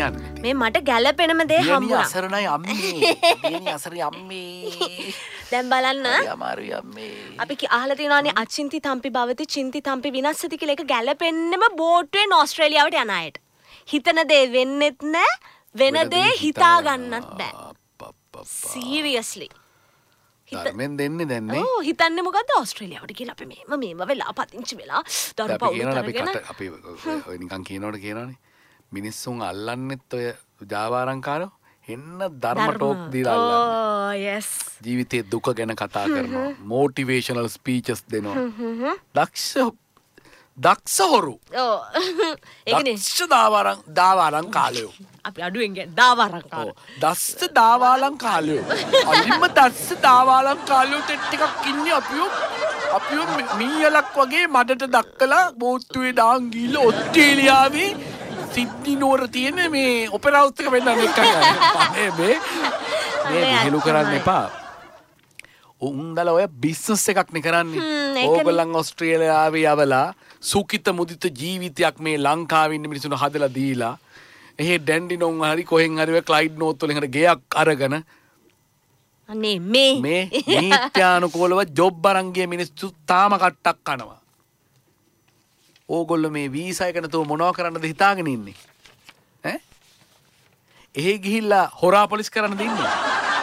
කියන්නේ? මේ මට ගැළපෙනම දේ හම්බුණා. අසරණයි අම්මේ. දියණිය අසරණයි අම්මේ. දැන් බලන්න. අමාරුයි අම්මේ. අපි අහලා තියෙනවානේ අචින්ති තම්පි භවති චින්ති තම්පි විනස්සති කියලා. ඒක ගැළපෙන්නෙම බෝට්ටුවෙන් ඕස්ට්‍රේලියාවට යන අයට. හිතන දේ වෙන්නෙත් නෑ, වෙන දේ හිතා ගන්නත් බෑ. සීරියස්ලි. ධර්මෙන් දෙන්නේ දැන් නේ. ඔව් හිතන්නේ මොකද්ද ඕස්ට්‍රේලියාවට කියලා අපි මේම වෙලා පදිංචි වෙලා දරු පවුල් කරගෙන අපි ඔය නිකන් කියනවනේ මිනිස්සුන් අල්ලන්නෙත් ඔය ජාවාරංකාරෝ එන්න ධර්ම ටෝක් දීලා අල්ලන්නේ. yes. ජීවිතේ දුක ගැන කතා කරනවා. මොටිවේෂනල් ස්පීචස් දෙනවා. දක්ෂ හොරු. ඔව්. ඒකනේ. දක්ෂ දාවාරං කාලයෝ. අපි අඩුවෙන් ගියා දාවාරංකාරෝ. දස්ස දාවාලං කාලයෝ. අලිම දස්ස දාවාලං කාලයෝ ටිකක් ඉන්නේ අපියෝ මීයලක් වගේ මඩට දක්කලා බෝට්ටුවේ දාන් ගිහලා ඔස්ට්‍රේලියාවේ සිඩ්නි නුවර තියෙන මේ ඔපෙරා හවුස් එක වෙන්නන්න එක්කන් මේ විහිළු කරන්න එපා. උන්දලා ඔය බිස්නස් එකක් නේ කරන්නේ. ඕගොල්ලන් ඕස්ට්‍රේලියාවේ යවලා සුඛිත මුදිත ජීවිතයක් මේ ලංකාවේ ඉන්න මිනිස්සුන්ට හදලා දීලා එහෙ ඩැන්ඩිනොන් හරි කොහෙන් හරි ඔය ක්ලයිඩ් නෝත් වලින් හරි ගෙයක් අරගෙන අනේ මේ නීත්‍යානුකූලව ජොබ් අරන් ගිය මිනිස්සු තාම කට්ටක් කනවා. ඕගොල්ලෝ මේ වීසා එක නැතුව මොනව කරන්නද හිතාගෙන ඉන්නේ? ඈ? එහෙ ගිහිල්ලා හොරා පොලිස් කරන්න දෙන්නේ.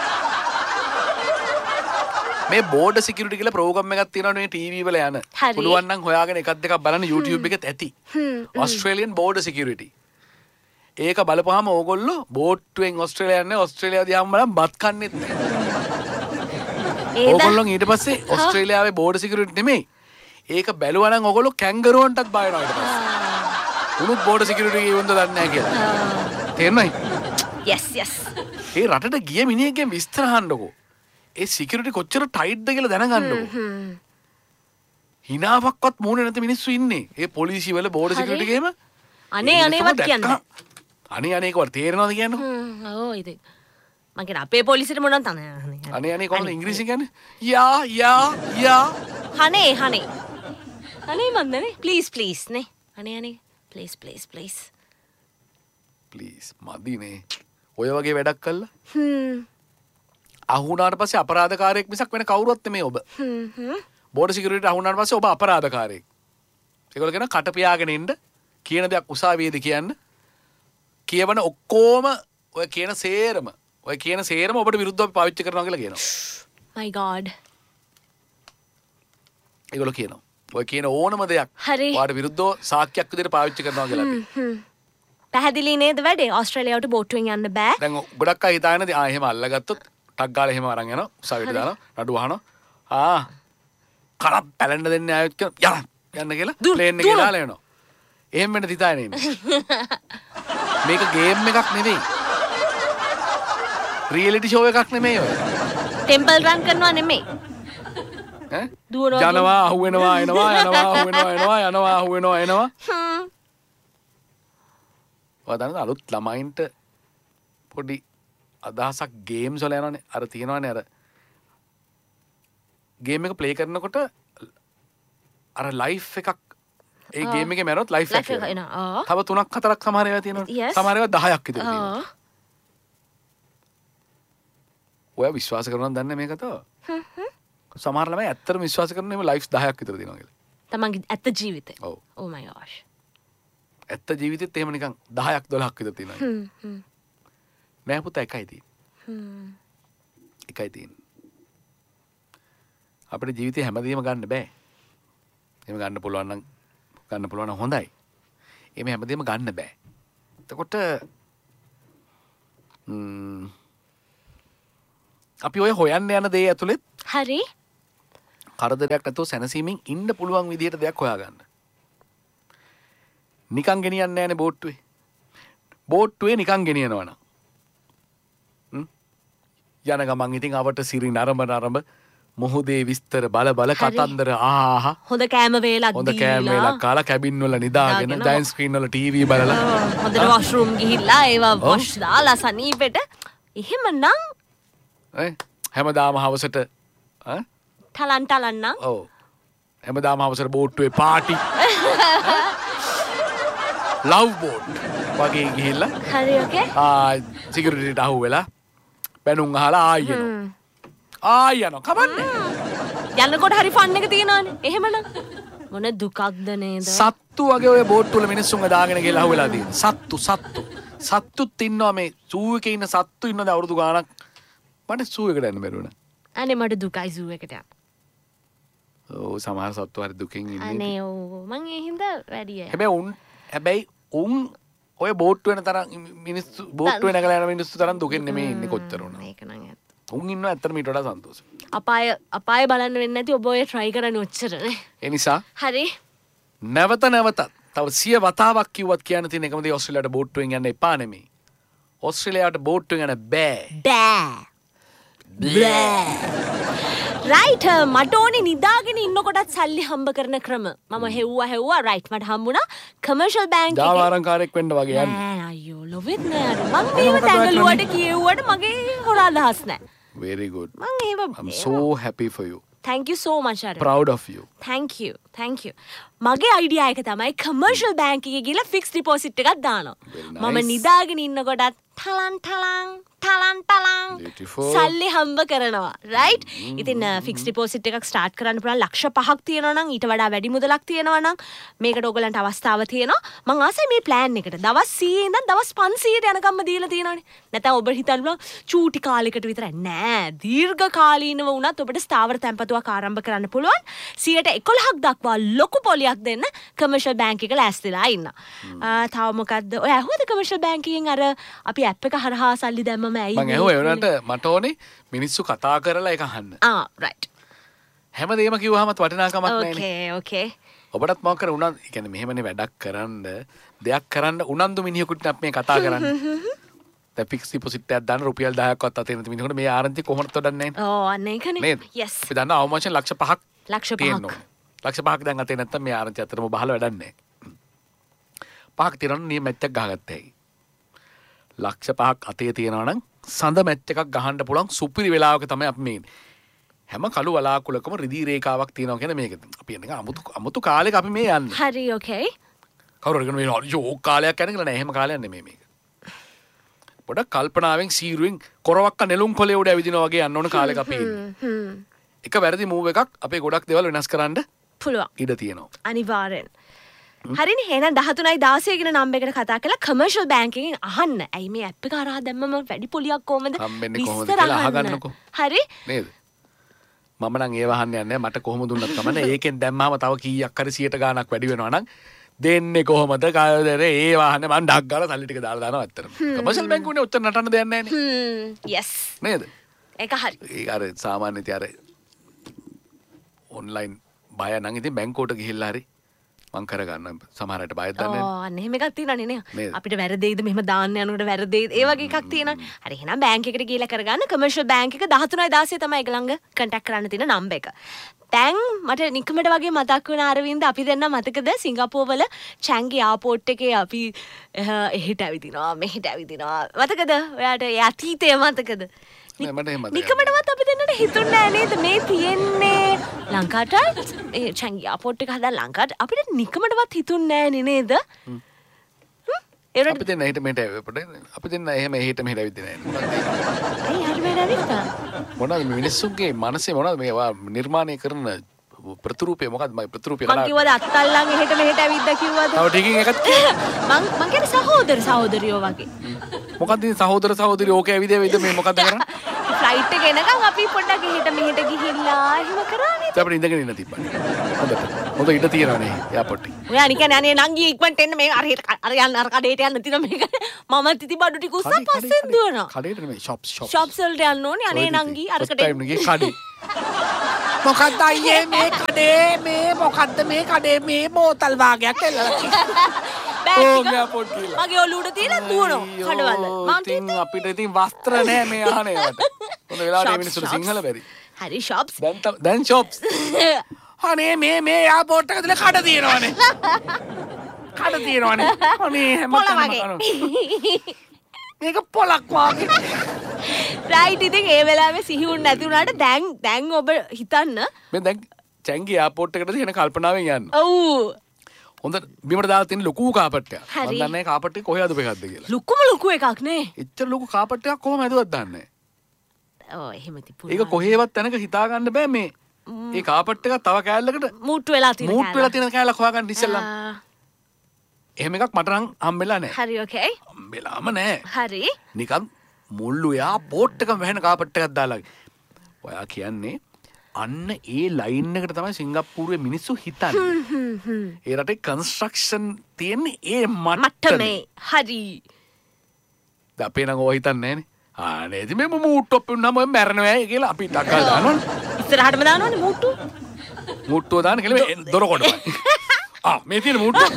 මේ බෝඩර් සිකියුරිටි කියලා ප්‍රෝග්‍රෑම් එකක් තියෙනවා මේ ටීවී වල යන. පුළුවන් නම් හොයාගෙන එකක් දෙකක් බලන්න YouTube එකෙත් ඇති. Australian border security. ඒක බලපුවාම ඕගොල්ලෝ බෝට්ටුවෙන් ඕස්ට්‍රේලියා යන්නේ ඕස්ට්‍රේලියාව දිහාම බලන් බත් කන්නේත් නැහැ. ඕගොල්ලෝ ඊට පස්සේ ඕස්ට්‍රේලියාවේ බෝඩර් සිකියුරිටි නෙමෙයි. ඒක බැලුවා නම් ඕගොල්ලෝ කැන්ගරුවන්ටත් බය වෙනවා ඊට පස්සේ. උනුත් බෝඩර් සිකියුරිටි කියවන්න දන්නේ නැහැ කියලා. තේරෙනවයි? yes yes. ඒ රටට ගිය මිනිහෙක්ගෙන් විස්තර අහන්නකෝ. ඒ සිකියුරිටි කොච්චර ටයිට්ද කියලා දැනගන්නකෝ. හිනාවක්වත් මූණේ නැති මිනිස්සු ඉන්නේ. ඒ පොලිසිය වල බෝඩර් සිකියුරිටි ගේම අනේවත් කියන්නේ. අනේ කවර තේරෙනවද කියන්නේ? ඔව් ඉතින් මං කියන අපේ පොලිසියට මොනවද තනේ. අනේ කොහොමද ඉංග්‍රීසි කියන්නේ? යා හනේ අනේ මන්දනේ ප්ලීස් නේ. අනේ ප්ලීස් මදිනේ. ඔය වගේ වැඩක් කළා. අහුණාට පස්සේ අපරාධකාරයෙක් මිසක් වෙන කවුරුවත් නෙමෙයි ඔබ. බෝඩර් සිකියුරිටි අහුණාට පස්සේ ඔබ අපරාධකාරයෙක්. ඒගොල්ලෝ කියන කට පියාගෙන ඉන්න කියන දෙයක් උසාවියේදී කියන්න. කියවන ඔක්කොම ඔය කියන සේරම ඔබට විරුද්ධව පාවිච්චි කරනවා කියලා කියනවා. my god. ඒගොල්ලෝ කියනවා. ඔය කියන ඕනම දෙයක් ඔයාට විරුද්ධව සාක්ෂියක් විදිහට පාවිච්චි කරනවා කියලා අපි. පැහැදිලි නේද වැඩේ? ඕස්ට්‍රේලියාවට බෝට්ටුවෙන් යන්න බෑ. දැන් ගොඩක් අය හිතාගෙන එහෙම අල්ලගත්තොත් ටක් ගාලා එහෙම අරන් යනවා. උසාවියට දානවා. නඩු අහනවා. කලක් පැලෙන්න දෙන්නේ ආයෙත් කියනවා. යන්න කියලා ප්ලේන් එකේ දාලා යනවා. එහෙම වෙන්න හිතාගෙන ඉන්නේ. මේක ගේම් එකක් නෙවෙයි. රියැලිටි ෂෝ එකක් නෙමෙයි ඔය. ටෙම්පල් රන් කරනවා නෙමෙයි. යනවා අහුවෙනවා එනවා එනවා. ඔයාලට අලුත් ළමයින්ට පොඩි අදහසක් ගේම්ස් වල යනවනේ. අර තියෙනවනේ අර ගේම් එක ප්ලේ කරනකොට අර ලයිෆ් එකක් ඒ ගේම් එකේ මැරෙනොත් ලයිෆ් එක එනවා. තව 3ක් 4ක් සමහර ඒවා තියෙනවා. සමහර ඒවා 10ක් විතර තියෙනවා. ඔයා විශ්වාස කරනවද දන්නේ මේකට? සමහර ළමයි ඇත්තටම විශ්වාස කරනවා මේ ලයිෆ්ස් 10ක් විතර තියෙනවා කියලා. තමන්ගේ ඇත්ත ජීවිතේ. ඔව්. oh my gosh. ඇත්ත ජීවිතෙත් එහෙම නිකන් 10ක් 12ක් විතර තියෙනවා. නෑ පුතා එකයි තියෙන්නේ. එකයි තියෙන්නේ. අපේ ජීවිතේ හැමදේම ගන්න බෑ. එහෙම ගන්න පුළුවන් නම් හොඳයි. එහෙම හැමදේම ගන්න බෑ. එතකොට අපි ඔය හොයන්න යන දේ ඇතුළෙත් හරි කරදරයක් නැතුව සැනසීමෙන් ඉන්න පුළුවන් විදිහට දෙයක් හොයාගන්න. නිකන් ගෙනියන්නේ නැහැනේ බෝට්ටුවේ. බෝට්ටුවේ නිකන් ගෙනියනවා නම්. යන ගමන් ඉතින් අවට සිරි නරඹ මොහොතේ විස්තර බල කතන්දර හොඳ කෑම වේලක් කාලා කැබින් වල නිදාගෙන ජයන්ට් ස්ක්‍රීන් වල ටීවී බලලා හොඳට වොෂ්රූම් ගිහිල්ලා ඒවා වොෂ් දාලා සනීපෙට එහෙමනම් හැමදාම හවසට ටලන් ඔව් හැමදාම හවසට බෝට්ටුවේ පාටි ලව් බෝට් වගේ ගිහිල්ලා හරි ඕකේ. සිකියුරිටිට අහු වෙලා බැනුම් අහලා ආයෙනවා කවන්නේ. යනකොට හරි ෆන් එක තියෙනවානේ. එහෙමනම් මොන දුකක්ද නේද? සත්තු වගේ ඔය බෝට් වල මිනිස්සුන්ව දාගෙන ගිහලා අහු වෙලා තියෙන. සත්තුත් ඉන්නවා මේ සූ එකේ ඉන්න සත්තු ඉන්නද අවුරුදු ගාණක්. මට සූ එකට යන්න බැරුණා. අනේ මට දුකයි සූ එකට යන්න. ඔව් සමහර සත්තු හරි දුකින් ඉන්නේ. අනේ ඔව් මං ඒ හින්දා වැඩි අය. හැබැයි උන් ඔය බෝට් වෙන තරම් මිනිස්සු බෝට් වෙනකලා යන මිනිස්සු තරම් දුකින් නෙමෙයි ඉන්නේ කොච්චර උනා. ඒක නම් ඇත්ත. උන් ඉන්නවා ඇත්තටම ඊට වඩා සන්තෝෂයි. අපාය බලන්න වෙන්නේ නැති ඔබ ඔය try කරන්නේ ඔච්චරනේ. ඒ නිසා හරි. නැවතත් තව 100 වතාවක් කිව්වත් කියන්න තියෙන එකම දේ ඕස්ට්‍රේලියාවට බෝට්ටුවෙන් යන්න එපා නෙමෙයි. ඕස්ට්‍රේලියාවට බෝට්ටුවෙන් යන්න බෑ. රයිට් මට ඕනේ නිදාගෙන ඉන්නකොටත් සල්ලි හම්බ කරන ක්‍රම. මම හෙව්වා රයිට් මට හම්බුණා කමර්ෂල් බැංක් එකේ. ජාවාරම්කාරයෙක් වෙන්න වගේ යන්න. නෑ අයියෝ ලොවෙත් නෑ අර. මං මේව තැඟලුවට කියෙව්වට මගේ හොර අදහස් නෑ. Very good. මං ඒව I'm so happy for you. Thank you so much අර. Proud of you. Thank you. මගේ අයිඩියා එක තමයි කමර්ෂල් බැංක් එකේ ගිහලා ෆික්ස් ඩිපොසිට් එකක් දානවා. මම නිදාගෙන ඉන්නකොටත් ටලන් සල්ලි හම්බ කරනවා. රයිට්? ඉතින් ෆික්ස් ඩිපොසිට් එකක් ස්ටාර්ට් කරන්න පුළුවන් ලක්ෂ 5ක් තියෙනවා නම් ඊට වඩා වැඩි මුදලක් තියෙනවා නම් මේකට ඕගලන්ට අවස්ථාව තියෙනවා. මං ආසයි මේ ප්ලෑන් එකට. දවස් 100 ඉඳන් දවස් 500ට යනකම්ම දීලා තියෙනවානේ. නැත්නම් ඔබ හිතන්න චූටි කාලයකට විතරයි. නෑ. දීර්ඝ කාලීනව වුණත් ඔබට ස්ථාවර තැන්පතුවක් ආරම්භ කරන්න පුළුවන්. 11ක් දක්වා ලොකු පොලියක් දෙන්න කමර්ෂල් බැංක් එක ලෑස්තිලා ඉන්න. තව මොකද්ද? ඔය ඇහුවද කමර්ෂල් බැංකින් අර අපි ඇප් එක හරහා සල්ලි දැම්මම ඇයි? මං ඇහුවා ඒ වුණාට මට ඕනේ මිනිස්සු කතා කරලා ඒක අහන්න. රයිට්. හැමදේම කිව්වහමත් වටිනාකමක් නැහැ. ඕකේ. ඔබටත් මොකක් කර උනන්දු ඒ කියන්නේ මෙහෙමනේ වැඩක් කරන්න දෙයක් කරන්න උනන්දු මිනිහෙකුට අපි මේ කතා කරන්නේ. දැන් ෆික්ස් ඩිපොසිට් එකක් දාන්න රුපියල් 10ක්වත් අතේ නැති මිනිහෙකුට මේ ආරංචි කොහොමද තොඩන්නේ නැහැ. අන්න ඒකනේ. yes. අපි දන්න අවමාෂන් ලක්ෂ 5ක් ලක්ෂ 5ක්. ලක්ෂ 5ක් දැන් අතේ නැත්තම් මේ ආරංචි අතරම බහල වැඩක් නැහැ. 5ක් තියනවා නිය මැච් එකක් ගහගත්තා. ලක්ෂ 5ක් අතේ තියනවා නම් සඳ මැච් එකක් ගහන්න පුළුවන් සුපිරි වෙලාවක තමයි අපි මේ හැම කළු වලාකුලකම රිදී රේඛාවක් තියෙනවා කියන මේක. අපි එන්නේ අමුතු කාලයක අපි මේ යන්නේ. හරි ඕකේ. කවුරු හරි මේ යෝක් කාලයක් යන්නේ කියලා නෑ. එහෙම කාලයක් නෙමෙයි මේක. පොඩක් කල්පනාවෙන් සීරුවෙන් කොරවක්ක නෙළුම් කොලේ උඩ ඇවිදිනවා වගේ යන්න ඕන කාලයක අපි ඉන්නේ. එක වැරදි මූව් එකක් අපේ ගොඩක් දේවල් වෙනස් කරන්න පුළුවන්. ඉඩ තියෙනවා. අනිවාර්යෙන්. හරිනේ එහෙනම් 13.16 කියන නම්බරයකට කතා කරලා කමර්ෂල් බැංකින් අහන්න. ඇයි මේ ඇප් එක හරහා දැම්මම වැඩි පොලියක් කොහමද? හම්බෙන්නේ කොහොමද කියලා අහගන්නකෝ. හරි? නේද? මම නම් ඒව අහන්න යන්නේ මට කොහොම දුන්නත් කමන්නේ. ඒකෙන් දැම්මම තව කීයක් හරි 100 ගාණක් වැඩි වෙනවා නම් දෙන්නේ කොහොමද? කායදර ඒ වාහනේ මං ඩක් ගාලා සල්ලි ටික දාලා දානවා ඇත්තටම. කමර්ෂල් බැංකුවනේ උත්තර නටන්න දෙයක් නැහැ නේ. yes. නේද? ඒක හරි. ඒක අර සාමාන්‍ය ඉතින් අර ඔන්ලයින් බය නම් ඉතින් බැංකුවට ගිහිල්ලා හරි මං කරගන්න සමහරට බයත් දන්නේ නැහැ. අන්න එහෙම එකක් තියෙනනේ නේ. අපිට වැරදෙයිද මෙහෙම දාන්න යනකොට වැරදෙයිද ඒ වගේ එකක් තියෙනවා. හරි එහෙනම් බැංක් එකට ගිහලා කරගන්න කමර්ෂල් බැංක් එක 13.16 තමයි ඒක ළඟ කන්ටැක්ට් කරන්න තියෙන නම්බර් එක. දැන් මට නිකමට වගේ මතක් වුණ අරවින්ද අපි දෙන්න මතකද සිංගප්පූර් වල චැන්ගි එයාපෝට් එකේ අපි එහෙට ඇවිදිනවා මෙහෙට ඇවිදිනවා මතකද? ඔයාට ඒ අතීතය මතකද? නිකමටවත් අපි දෙන්නට හිතුන්නේ නැහැ නේද මේ තියෙන්නේ ලංකාවට ඒ චැන්ගි එයාපෝට් එක හදලා ලංකාවට අපිට නිකමටවත් හිතුන්නේ නැහැ නේද? අපි දෙන්න එහෙට මෙහෙට අපි දෙන්න එහෙම එහෙට මෙහෙට ඇවිදින්නේ නැහැ. ඇයි හරි මෙහෙට ඇවිත්තා? මොනවද මිනිස්සුන්ගේ මනසේ මොනවද මේවා නිර්මාණය කරන ප්‍රතිරූපය මොකක්ද මගේ ප්‍රතිරූපය කතා මං කිව්වද අත්තල්ලන් එහෙට මෙහෙට ඇවිද්දා කිව්වද? තව ටිකකින් එකක් මං කියන්නේ සහෝදරියෝ වගේ. මොකක්ද ඉතින් සහෝදරියෝ ඕකේ ඇවිද මේ මොකක්ද කරන්නේ? ෆ්ලයිට් එක එනකන් අපි පොඩ්ඩක් එහෙට මෙහෙට ගිහිල්ලා එහෙම කරානේ. අපිට ඉඳගෙන ඉන්න තිබ්බනේ. හොඳට ඉඳ තියනවානේ එයාපෝට් එකේ. ඔයා නිකන් අනේ නංගි ඉක්මනට එන්න මේ අර යන්න අර කඩේට යන්න තියෙන මේක. මම තිති බඩු ටික උස්සා පස්සෙන් දුවනවා. කඩේට නෙමෙයි ෂොප්ස් වලට යන්න ඕනේ අනේ නංගි අරකට. ටයිම් එකේ කඩේ. මොකක්ද අයියේ මේ කඩේ මේ මොකක්ද මේ කඩේ මේ බෝතල් වාගයක් එල්ලලා මගේ ඔලුවට තියෙන දුවනවා කඩවල. ඉතින් අපිට ඉතින් වස්ත්‍ර නැහැ මේ අහන ඒවට. මොන වෙලාවට මේ මිනිස්සුන්ට සිංහල බැරි. හරි ෂොප්ස්. දැන් ෂොප්ස්. අනේ මේ එයාපෝට් එක ඇතුලේ කඩ තියෙනවනේ. කඩ තියෙනවනේ. අනේ හැමතැනම මේක පොලක් වාගේ. රයිට් ඉතින් ඒ වෙලාවේ සිහිවුන් නැති වුණාට දැන් ඔබ හිතන්න මේ දැන් චැන්ගි එයාපෝට් එකට තියෙන කල්පනාවෙන් යන්න. ඔව්. හොඳ බිමට දාලා තියෙන ලොකු කාපට්ටයක්. හරි. මම දන්නේ කාපට්ටේ කොහේ හදපේකක්ද කියලා. ලොකු එකක් නේ. එච්චර ලොකු කාපට්ටයක් කොහොම හැදුවත් දන්නේ නැහැ. ඔව් එහෙම තිබුණා. ඒක කොහේවත් තැනක හිතා ගන්න බෑ මේ. ඒ කාපට් එක තව කෑල්ලකට මූට්ටු වෙලා තියෙන මූට් වෙලා තියෙන කෑල්ලක් හොයාගන්න ඉස්සෙල්ලා. ආ, එහෙම එකක් මට නම් හම්බෙලා නැහැ. හරි ඕකේ. හම්බෙලාම නැහැ. හරි. නිකන් මුල්ලු යා බෝට් එකම වැහෙන කාපට් එකක් දාලා. ඔයා කියන්නේ අන්න ඒ ලයින් එකට තමයි සිංගප්පූරුවේ මිනිස්සු හිතන්නේ. ඒ රටේ කන්ස්ට්‍රක්ෂන් තියෙන්නේ ඒ මට්ටමේ. හරි. දැන් අපේ නම් ඕවා හිතන්නේ නැහනේ. ආනේ ඉතින් මේ මූට්ටොප් වුණාම ඔය මැරෙනවා කියලා අපි ටක්කල් දානවනේ. ඉස්සරහටම දානවනේ මූට්ටු. මූට්ටුව දාන්න කියලා දොර කොටපයි. මේ තියෙන මූට්ටුව.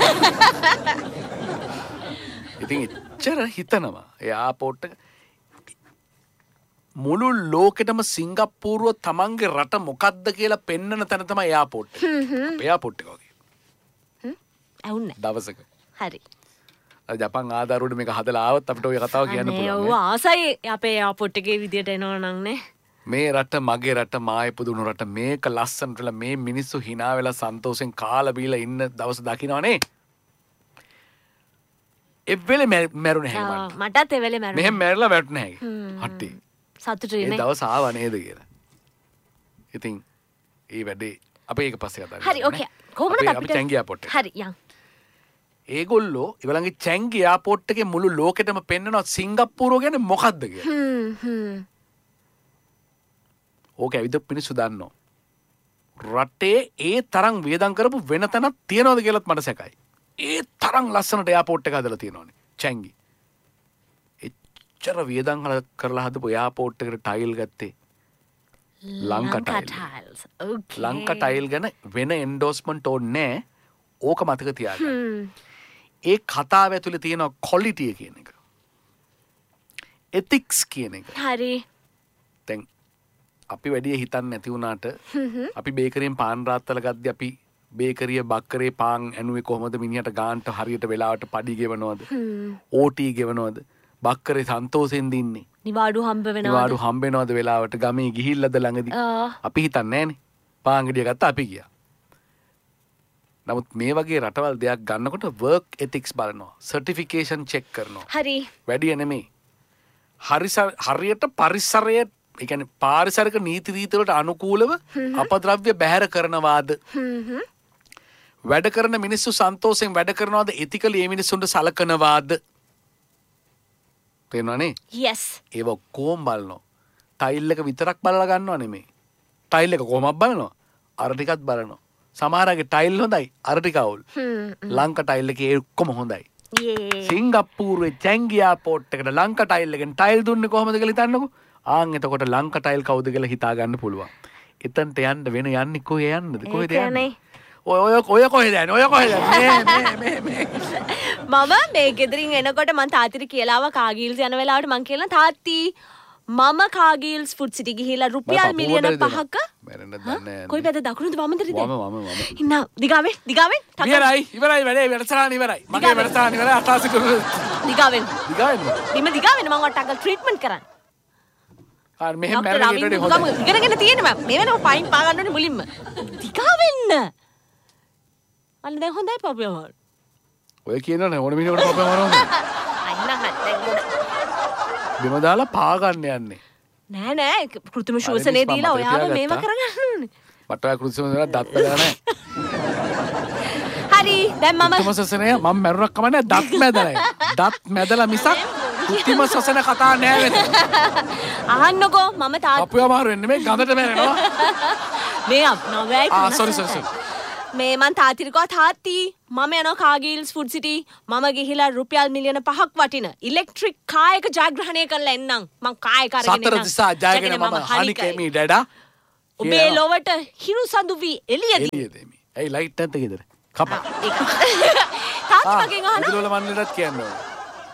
ඉතින් එච්චර හිතනවා. එයාපෝට් එක මුළු ලෝකෙටම සිංගප්පූරුව තමන්ගේ රට මොකක්ද කියලා පෙන්වන තැන තමයි එයාපෝට් එක. එයාපෝට් එක වගේ. ඇවුන්නේ. දවසක. හරි. ජපන් ආධාරුවට මේක හදලා ආවොත් අපිට ඔය කතාව කියන්න ඔව් පුළුවන්. ආසයි අපේ එයාපෝට් එකේ විදියට එනවා නම් නේ. මේ රට මගේ රට මා ඉපදුණු රට මේක ලස්සනට වෙලා මේ මිනිස්සු hina වෙලා සන්තෝෂෙන් කාලා බීලා ඉන්න දවස දකින්නවනේ. එවෙලේ මැරුණේ නැහැ මට. මටත් එවෙලේ මැරුණා. මෙහෙම මැරලා වැටුනේ නැහැ. හට්ටි. සතුටුයි ඒ නේ. දවස් ආවා නේද කියලා. ඉතින් ඒ වැඩේ අපි ඒක පස්සේ කතා කරමු. හරි ඕකේ. කොහොමද අපි චැන්ගි එයාපෝට් එක. හරි යන්. ඒගොල්ලෝ ඒගොල්ලන්ගේ චැන්ගි එයාපෝට් එකේ මුළු ලෝකෙටම පෙන්නනවා සිංගප්පූරුව ගැන මොකද්ද කියලා. ඕක ඇවිද මිනිස්සු දන්නවා. රටේ ඒ තරම් වේදම් කරපු වෙන තැනක් තියනවද කියලාත් මට සැකයි. ඒ තරම් ලස්සනට එයාපෝට් එක හදලා තියෙනවනේ. චැන්ගි. එච්චර වේදම් කරලා හදපු එයාපෝට් එකට ටයිල් ගත්තේ ලංකා ටයිල්. ඕකේ. ලංකා ටයිල් ගැන වෙන එන්ඩෝස්මන්ට් ඕනේ නැහැ. ඕක මතක තියාගන්න. ඒ කතාව ඇතුලේ තියෙන ක්වොලිටි කියන එක. එතික්ස් කියන එක. හරි. දැන් අපි වැඩිය හිතන්නේ නැති වුණාට අපි බේකරියෙන් පාන් රාත්තල ගද්දි අපි බේකරිය බක්කරේ පාන් ඇනුවේ කොහොමද මිනිහට ගාන්ට හරියට වෙලාවට පඩි ගෙවනවද ඕටී ගෙවනවද බක්කරේ සන්තෝෂෙන් දින්නේ නිවාඩු හම්බ වෙනවද නිවාඩු හම්බ වෙනවද වෙලාවට ගමේ ගිහිල්ලාද ළඟදී අපි හිතන්නේ නැහනේ පාන් ගෙඩිය ගත්තා අපි ගියා නමුත් මේ වගේ රටවල් දෙයක් ගන්නකොට වර්ක් එතික්ස් බලනවා සර්ටිෆිකේෂන් චෙක් කරනවා හරි වැඩිය නෙමෙයි හරියට පරිසරයේ ඒ කියන්නේ පාරිසරික නීති රීති වලට අනුකූලව අපද්‍රව්‍ය බැහැර කරනවාද වැඩ කරන මිනිස්සු සන්තෝෂයෙන් වැඩ කරනවාද එතිකලි මේ මිනිස්සුන්ට සලකනවාද තේරෙනවනේ yes ඒව කොහොම බලනවා ටයිල් එක විතරක් බලලා ගන්නව නෙමෙයි ටයිල් එක කොහොමද බලනවා අර ටිකත් බලනවා සමහරගේ ටයිල් හොඳයි අර ටික අවුල් ලංකා ටයිල් එකේ ඔක්කොම හොඳයි සිංගප්පූරුවේ චැන්ගි එයාපෝට් එකට ලංකා ටයිල් එකෙන් ටයිල් දුන්නේ කොහොමද කියලා හිතන්නකෝ ආන් එතකොට ලංකා ටයිල් කවුද කියලා හිතා ගන්න පුළුවන්. එතනට යන්න වෙන යන්නේ කොහේ යන්නද? කොහෙද යන්නේ? ඔය කොහෙද යන්නේ? ඔය කොහෙද යන්නේ? මේ මම මේ ගෙදරින් එනකොට මං තාත්තිට කියලා ආවා කාගීල්ස් යන වෙලාවට මං කියලා තාත්ති මම කාගීල්ස් ෆුඩ් සිටි ගිහිල්ලා රුපියල් මිලියන 5ක මැරෙන්න දන්නේ නැහැ. කොයි පැත්තද දකුණුද වමද රිද? වම. ඉන්න දිගාවෙන් ඉවරයි වැඩසටහන ඉවරයි. මගේ වැඩසටහන ඉවරයි අතාසි කරු. දිගාවෙන්. දිගාවෙන්. දිගාවෙන් මං ඔට්ටක් ට්‍රීට්මන්ට් කරන්න. මෙහෙම මැරෙන්න ඉඩ හොඳයි. ඉගෙනගෙන තියෙනවා. මේ වෙනම පයින් පා ගන්න ඕනේ මුලින්ම. දිගාවෙන්න. අන්න දැන් හොඳයි පපුවම. ඔය කියනවනේ ඕන මිනිහෙකුට පපුවම මරනවා. අන්න හත් බිම දාලා පා ගන්න යන්නේ. නෑ කෘත්‍රිම ශෝෂණය දීලා ඔයාව මේව කරගන්න ඕනේ. මට ඔය කෘත්‍රිම ශෝෂණය දත් බැලලා නැහැ. හරි දැන් මම කෘත්‍රිම ශෝෂණය මම මැරුණක් කමන්නේ දත් මැදලා. දත් මැදලා මිසක් කෘත්‍රිම ශෝෂණ කතා නෑ වෙත. අහන්නකෝ මම තාත්තා අපුව අමාරු වෙන්නේ මේ ගඳට මැරෙනවා. මේ නවයි sorry. මේ මං තාත්තිරිකවා තාත්ති මම යනවා කාගීල්ස් ෆුඩ් සිටි මම ගිහිලා රුපියල් මිලියන 5ක් වටින ඉලෙක්ට්‍රික් කායක ජයග්‍රහණය කරලා එන්නම් මං කායක අරගෙන එන්නම් සතර දිසා ජයගෙන මම හනිකෙමි ඩඩා ඔබේ ලොවට හිරු සඳු වී එළියදී එළියදෙමි ඇයි ලයිට් නැද්ද ගෙදර කපා තාත්ති මගෙන් අහන ඉදලවල මන්නටත් කියන්න ඕනේ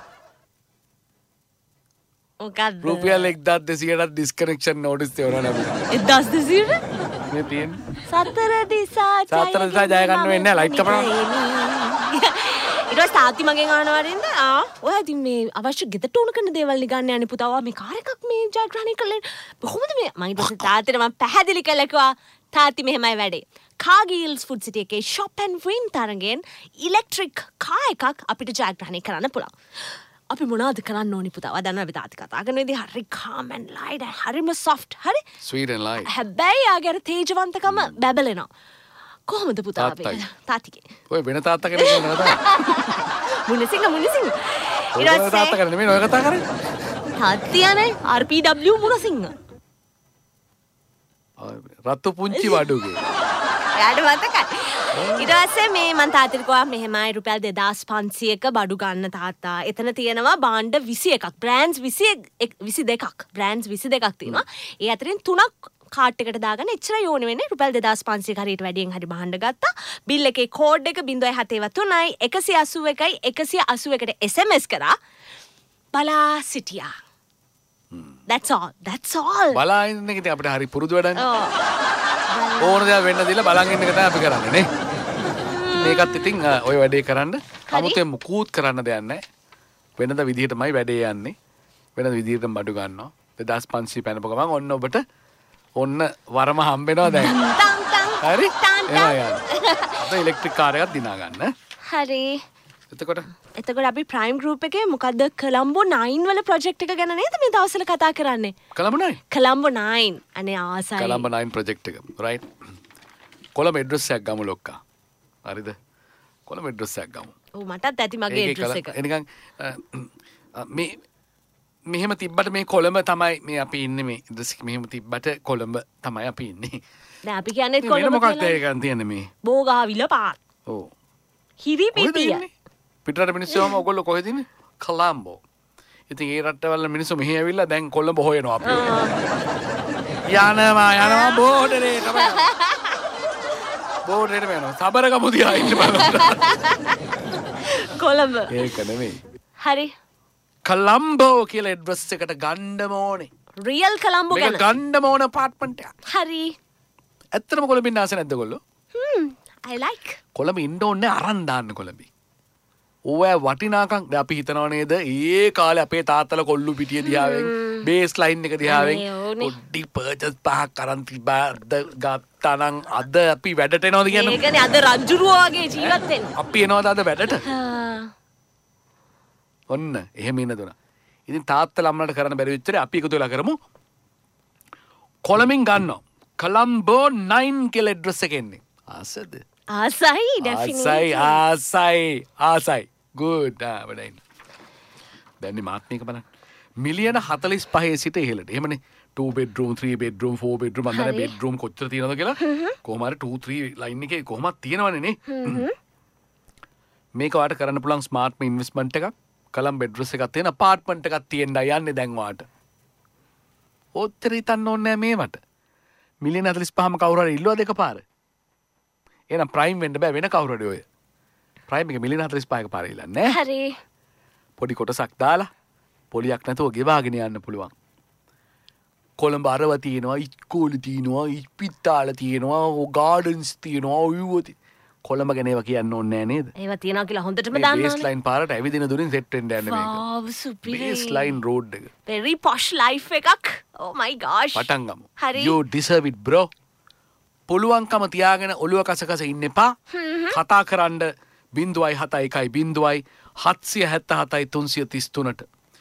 මොකද්ද රුපියල් 1200ට ඩිස්කනෙක්ෂන් නෝටිස් දෙවනවා නේද 1200ට මේ තියෙන්නේ සතර දිසා ජය ගන්න වෙන්නේ නැහැ ලයිට් කපනවා ඊට පස්සේ තාත්ති මගෙන් අහනවා වරින්ද ඔයා ඉතින් මේ අවශ්‍ය ගෙදරට ඕන කරන දේවල් ගන්න යන්නේ පුතා මේ කාර් එකක් මේ ජයග්‍රහණය කළේ කොහොමද මේ මම ඊට පස්සේ තාත්තිට මම පැහැදිලි කළා කිව්වා තාත්ති මෙහෙමයි වැඩේ කාගීල්ස් ෆුඩ් සිටි එකේ shop and win තරගෙන් ඉලෙක්ට්‍රික් කා එකක් අපිට ජයග්‍රහණය කරන්න පුළුවන්. අපි මොනවද කරන්න ඕනි පුතා? වදන්න අපි තාත්ති කතා කරන විදිහ හරි calm and light හරිම soft හරි sweet and light. හැබැයි යාගේ අර තේජවන්තකම බැබලෙනවා. කොහොමද පුතා අපි තාත්තිගේ? ඔය වෙන තාත්තා කෙනෙක් නේද? මුනිසිංහ ඊට පස්සේ තාත්තා කරන්නේ මේ ඔය කතා කරන්නේ. තාත්තියනේ RPW මුනිසිංහ. රතු පුංචි වඩුගේ. එයාට මතකයි. ඊට පස්සේ මේ මං තාත්තට කිව්වා මෙහෙමයි රුපියල් 2500ක බඩු ගන්න තාත්තා. එතන තියෙනවා භාණ්ඩ 21ක්. බ්‍රෑන්ඩ්ස් 22ක්. බ්‍රෑන්ඩ්ස් 22ක් තියෙනවා. ඒ අතරින් 3ක් කාට් එකට දාගන්න එච්චරයි ඕනේ වෙන්නේ. රුපියල් 2500ක හරියට වැඩියෙන් හරි භාණ්ඩ ගත්තා. බිල් එකේ කෝඩ් එක 0.73යි 181යි 181ට SMS කරා. බලා සිටියා. That's all. බලා ඉන්න එක ඉතින් අපිට හරි පුරුදු වැඩන්නේ. ඕන දේ වෙන්න දීලා බලන් ඉන්න එක තමයි අපි කරන්නේ නේ. මේකත් ඉතින් ඔය වැඩේ කරන්න 아무තෙන් මුකුත් කරන්න දෙයක් නැහැ. වෙනද විදිහටමයි වැඩේ යන්නේ. වෙනද විදිහටම බඩු ගන්නවා. 2500 පැනපු ගමන් ඔන්න ඔබට ඔන්න වරම හම්බෙනවා දැන්. හරි? එහෙනම් ඉලෙක්ට්‍රික් කාර් එකක් දිනා ගන්න. හරි. එතකොට අපි ප්‍රයිම් ගෲප් එකේ මොකද්ද කොලම්බෝ 9 වල ප්‍රොජෙක්ට් එක ගැන නේද මේ දවස්වල කතා කරන්නේ? කොලම්බෝ 9 අනේ ආසයි. කොලම්බෝ 9 ප්‍රොජෙක්ට් එක. රයිට්. කොළඹ ඇඩ්‍රස් එකක් ගමු ලොක්කා. හරිද? කොළඹ ඇඩ්‍රස් එකක් ගමු. ඔව් මටත් ඇති මගේ ඇඩ්‍රස් එක. එනිකන් මේ මෙහෙම තිබ්බට මේ කොළඹ තමයි මේ අපි ඉන්නේ මේ ඇඩ්‍රස් එක මෙහෙම තිබ්බට කොළඹ තමයි අපි ඉන්නේ. දැන් අපි කියන්නේ කොළඹ මොකක්ද ඒකන් තියන්නේ මේ? බෝගාවිල පාත්. ඔව්. හිරි පිටිය. පිටරට මිනිස්සුම ඔයගොල්ලෝ කොහෙද ඉන්නේ? කොළඹ. ඉතින් ඒ රටවල මිනිස්සු මෙහි ඇවිල්ලා දැන් කොළඹ හොයනවා අපි. යනවා බෝඩරේ තමයි. බෝඩරේට යනවා. සබරගමු දිහා ඉන්න බලන්න. කොළඹ. ඒක නෙමෙයි. හරි. කොළඹෝ කියලා ඇඩ්‍රස් එකට ගන්න ඕනේ. රියල් කොළඹ ගැන. මේක ගන්න ඕන අපාර්ට්මන්ට් එකක්. හරි. ඇත්තටම කොළඹ ඉන්න ආසෙ නැද්ද ඔයගොල්ලෝ? I like. කොළඹ ඉන්න ඕනේ අරන් දාන්න කොළඹ. ඕවැ වටිනාකම් දැන් අපි හිතනවා නේද ඒ කාලේ අපේ තාත්තලා කොල්ලු පිටිය දිහාවෙන් බේස් ලයින් එක දිහාවෙන් පොඩි පර්චස් පහක් අරන් තිබ්බා ගත්තා නම් අද අපි වැඩට එනවද කියන්නේ? ඒකනේ අද රජුරුවෝ වගේ ජීවත් වෙන්නේ. අපි එනවද අද වැඩට? ඔන්න එහෙම ඉන්න දුනා. ඉතින් තාත්තලා අම්මලාට කරන්න බැරි වෙච්ච අපි එකතු වෙලා කරමු. කොළඹින් ගන්නවා. කොළඹෝ 9 කියලා ඇඩ්‍රස් එක එන්නේ. ආසද? ආසයි definitely. ආසයි. good වඩයින්. දැන් මාත් මේක බලන්න. මිලියන 45 සිට ඉහළට. එහෙමනේ 2 bedroom 3 bedroom 4 bedroom අnder bedroom කොච්චර තියෙනවද කියලා කොහොම හරි 2 3 ලයින් එකේ කොහොමද තියෙනවනේ නේ. මේක ඔයාලට කරන්න පුළුවන් ස්මාර්ට් ඉන්වෙස්ට්මන්ට් එකක්. කොළඹ ඇඩ්‍රස් එකක් තියෙන අපාර්ට්මන්ට් එකක් තියෙන්න යන්නේ දැන් ඔයාලට. ඔච්චර හිතන්න ඕනේ නෑ මේවට. මිලියන 45ම කවුරු හරි ඉල්ලුවද එකපාර? එහෙනම් ප්‍රයිම් වෙන්න බෑ වෙන කවුරු හරි ඔය. ප්‍රයිම් එක මිලියන 45ක පාර ඉල්ලන්නේ නෑ. හරි. පොඩි කොටසක් දාලා පොලියක් නැතුව ගෙවාගෙන යන්න පුළුවන්. කොළඹ අරව තියෙනවා, ඉස්කෝලේ තියෙනවා, ඉස්පිතාල තියෙනවා, ගාඩන්ස් තියෙනවා, ඔයවති. කොළඹ ගැන ඒවා කියන්න ඕනේ නෑ නේද? ඒවා තියනවා කියලා හොඳටම දන්නවනේ. බේස් ලයින් පාරට ඇවිදින දුරින් සෙට් වෙන්න යන්නේ මේක. wow superior. Base line road එක. very posh life එකක්. oh my gosh. පටන් ගමු. හරි. you deserve it bro. පුළුවන්කම තියාගෙන ඔළුව කසකස ඉන්න එපා. කතා කරන්න 0.71 777 333ට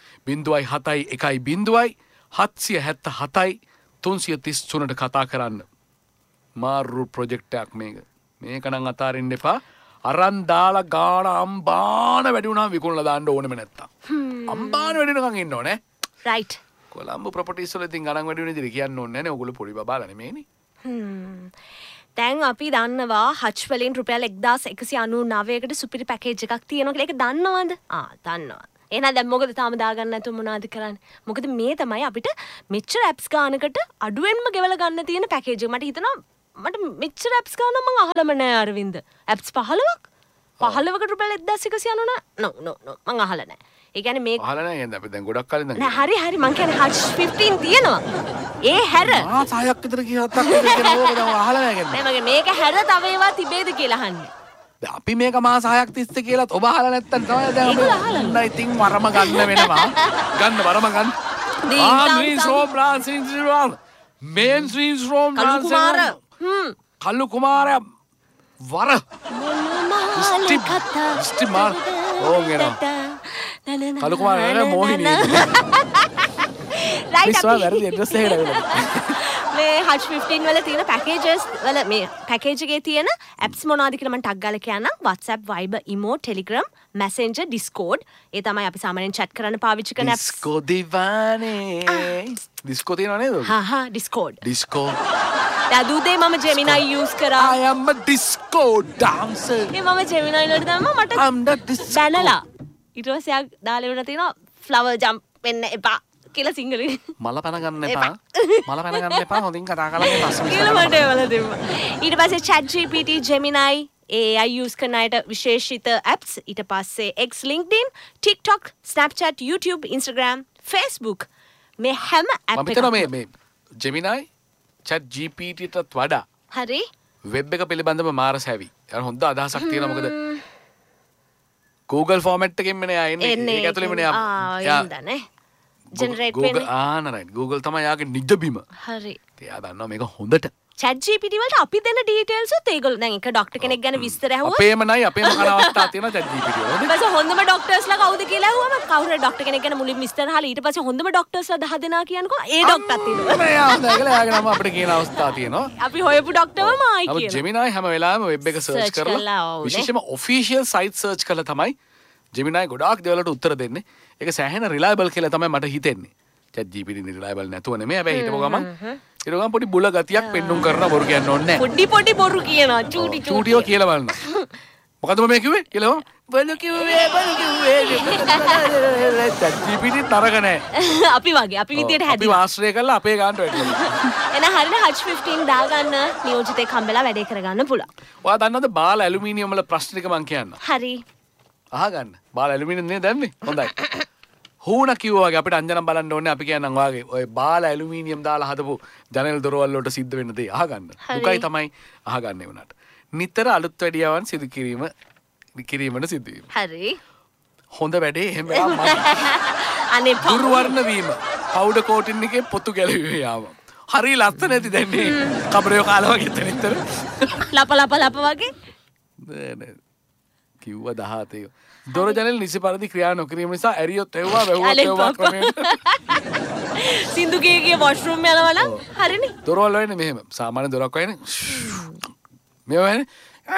0.71 777 333ට කතා කරන්න. මාරු ප්‍රොජෙක්ට් එකක් මේක. මේක නම් අතාරින්න එපා. අරන් දාලා ගාන අම්බාන වැඩි වුණාම විකුණලා දාන්න ඕනෙම නැත්තම්. අම්බාන වැඩි වෙනකන් ඉන්න ඕනේ. right. කොළඹ ප්‍රොපර්ටිස් වල ඉතින් ගණන් වැඩි වෙන විදිහට කියන්න ඕනේ නැහැ නේ. ඔයගොල්ලෝ පොඩි බබාලා නෙමෙයිනේ. දැන් අපි දන්නවා හච් වලින් රුපියල් 1199කට සුපිරි පැකේජ් එකක් තියෙනවා කියලා. ඒක දන්නවද? දන්නවා. එහෙනම් දැන් මොකද තාම දාගන්න නැතුව මොනවද කරන්නේ? මොකද මේ තමයි අපිට මෙච්චර ඇප්ස් ගානකට අඩුවෙන්ම ගෙවලා ගන්න තියෙන පැකේජ් එක. මට හිතෙනවා මට මෙච්චර ඇප්ස් ගාන මම අහලම නෑ අරවින්ද. ඇප්ස් 15කට රුපියල් 1199 no මම අහලා නෑ. ඒ කියන්නේ මේ අහලා නෑ නේද? අපි දැන් ගොඩක් කලින් දැන් නෑ හරි මං කියන්නේ හච් 15 තියෙනවා. ඒ හැර සායක් විතර කියහත්තක් විතර කියන ඕක දැන් අහලා නෑ කියන්නේ. නෑ මගේ මේක හැර තව ඒවා තිබේද කියලා අහන්නේ. දැන් අපි මේක මාස 6ක් තිස්සේ කියලාත් ඔබ අහලා නැත්තම් තමයි දැන් ඔබ ඉතින් වරම ගන්න වෙනවා. ගන්න වරම ගන්න. mainstream from කල්ලු කුමාරයා වර ස්ටි මාල් ඕන් එනවා කල්ලු කුමාරයා මෝහිනී විශ්වා වැරදි ඇඩ්‍රස් එක ලැබෙනවා මේ Hutch 15 වල තියෙන පැකේජස් වල මේ පැකේජ් එකේ තියෙන ඇප්ස් මොනවද කියලා මම ටග් ගාලා කියන්නම්. WhatsApp, Viber, Imo, Telegram, Messenger, Discord. ඒ තමයි අපි සාමාන්‍යයෙන් chat කරන්න පාවිච්චි කරන apps. Disco දිවානේ. Disco තියෙනව නේද? හා Discord. Disco. දැන් දුදේ මම Gemini use කරා. I am a disco dancer. ඒ මම Gemini වලට දැම්මා මට I'm the disco. බැනලා. ඊට පස්සේ යා දාලා ඉවර තියෙනවා flower jump වෙන්න එපා. කියලා සිංහලෙන් මල පැන ගන්න එපා මල පැන ගන්න එපා හොඳින් කතා කරලා පස්සේ කියලා මට ඒවල දෙම්මා ඊට පස්සේ ChatGPT Gemini AI use කරන අයට විශේෂිත apps ඊට පස්සේ X LinkedIn TikTok Snapchat YouTube Instagram Facebook මේ හැම app එකම මම හිතනවා මේ Gemini ChatGPT ටත් වඩා හරි වෙබ් එක පිළිබඳව මාරස හැවි අර හොඳ අදහසක් තියෙනවා මොකද Google format එකෙන් මෙනේ ආන්නේ ඒක ඇතුළේ මෙනේ යා generate Google right Google තමයි යාගේ නිජබිම හරි එයා දන්නවා මේක හොඳට ChatGPT වලට අපි දෙන details උත් ඒගොල්ලෝ දැන් එක ડોක්ටර් කෙනෙක් ගැන විස්තර ඇහුවා අපේම නයි අපේම කන අවස්ථා තියෙනවා ChatGPT වල ඊට පස්සේ හොඳම ડોක්ටර්ස්ලා කවුද කියලා ඇහුවම කවුරු ડોක්ටර් කෙනෙක් ගැන මුලින් විස්තර අහලා ඊට පස්සේ හොඳම ડોක්ටර්ස්ලා 10 දෙනා කියනකො ඒ ડોක්ටර්ත් තියෙනවා නෑ යා හොඳයි කියලා යාගේ නම අපිට කියන අවස්ථා තියෙනවා අපි හොයපු ડોක්ටර්වම ආයි කියනවා අපි Gemini හැම වෙලාවෙම වෙබ් එක සර්ච් කරලා විශේෂයෙන්ම official site search කරලා තමයි Gemini ගොඩාක් දේවල්වලට උත්තර දෙන්නේ ඒක සෑහෙන reliable කියලා තමයි මට හිතෙන්නේ ChatGPT reliable නැතුව නෙමෙයි හැබැයි හිටපු ගමන් ඊට ගමන් පොඩි බුල ගතියක් පෙන්නුම් කරන බොරු කියන්න ඕනේ නැහැ පොඩි බොරු කියනවා චූටි චූටියෝ කියලා බලන්න මොකද්ද මම කිව්වේ කියලා බල කිව්වේ ChatGPT තරක නැහැ අපි වගේ අපි විදියට අපි හැදුවා ආශ්‍රය කරලා අපේ ගානට වැටෙනවා එන හරියට Hutch 15 දාගන්න නියෝජිතෙක් හම්බෙලා වැඩේ කරගන්න පුළුවන් ඔයා දන්නවද බාල ඇලුමිනියම් වල ප්‍රශ්න ටික මම කියන්න හරි අහගන්න බාල ඇලුමිනියම් නේ දැම්මේ හොඳයි හූන කිව්වා වගේ අපිට අංජනම් බලන්න ඕනේ අපි කියන්නම් ඔයාගේ ඔය බාල ඇලුමිනියම් දාලා හදපු ජනෙල් දොරවල් වලට සිද්ධ වෙන දේ අහගන්න. දුකයි තමයි අහගන්නේ වුණාට. නිතර අලුත් වැඩියාවන් සිදු කිරීමට සිද්ධ වීම. හරි. හොඳ වැඩේ එහෙම අනේ දුර්වර්ණ වීම. පවුඩර් කෝටින් එකේ පොතු ගැලවීම යාම. හරි ලස්සන නැති දැන් මේ කබරේ කාලා වගේ නිතර. ලප වගේ. නෑ කිව්වා 17 දොර ජනෙල් නිසි පරිදි ක්‍රියා නොකිරීම නිසා ඇරියොත් එව්වා වැහුවොත් එව්වා ක්‍රමයට සින්දු ගියේ වොෂ්රූම් යනවා නම් හරිනේ දොරවල් වෙන්නේ මෙහෙම සාමාන්‍ය දොරක් වයිනේ මේ වෙන්නේ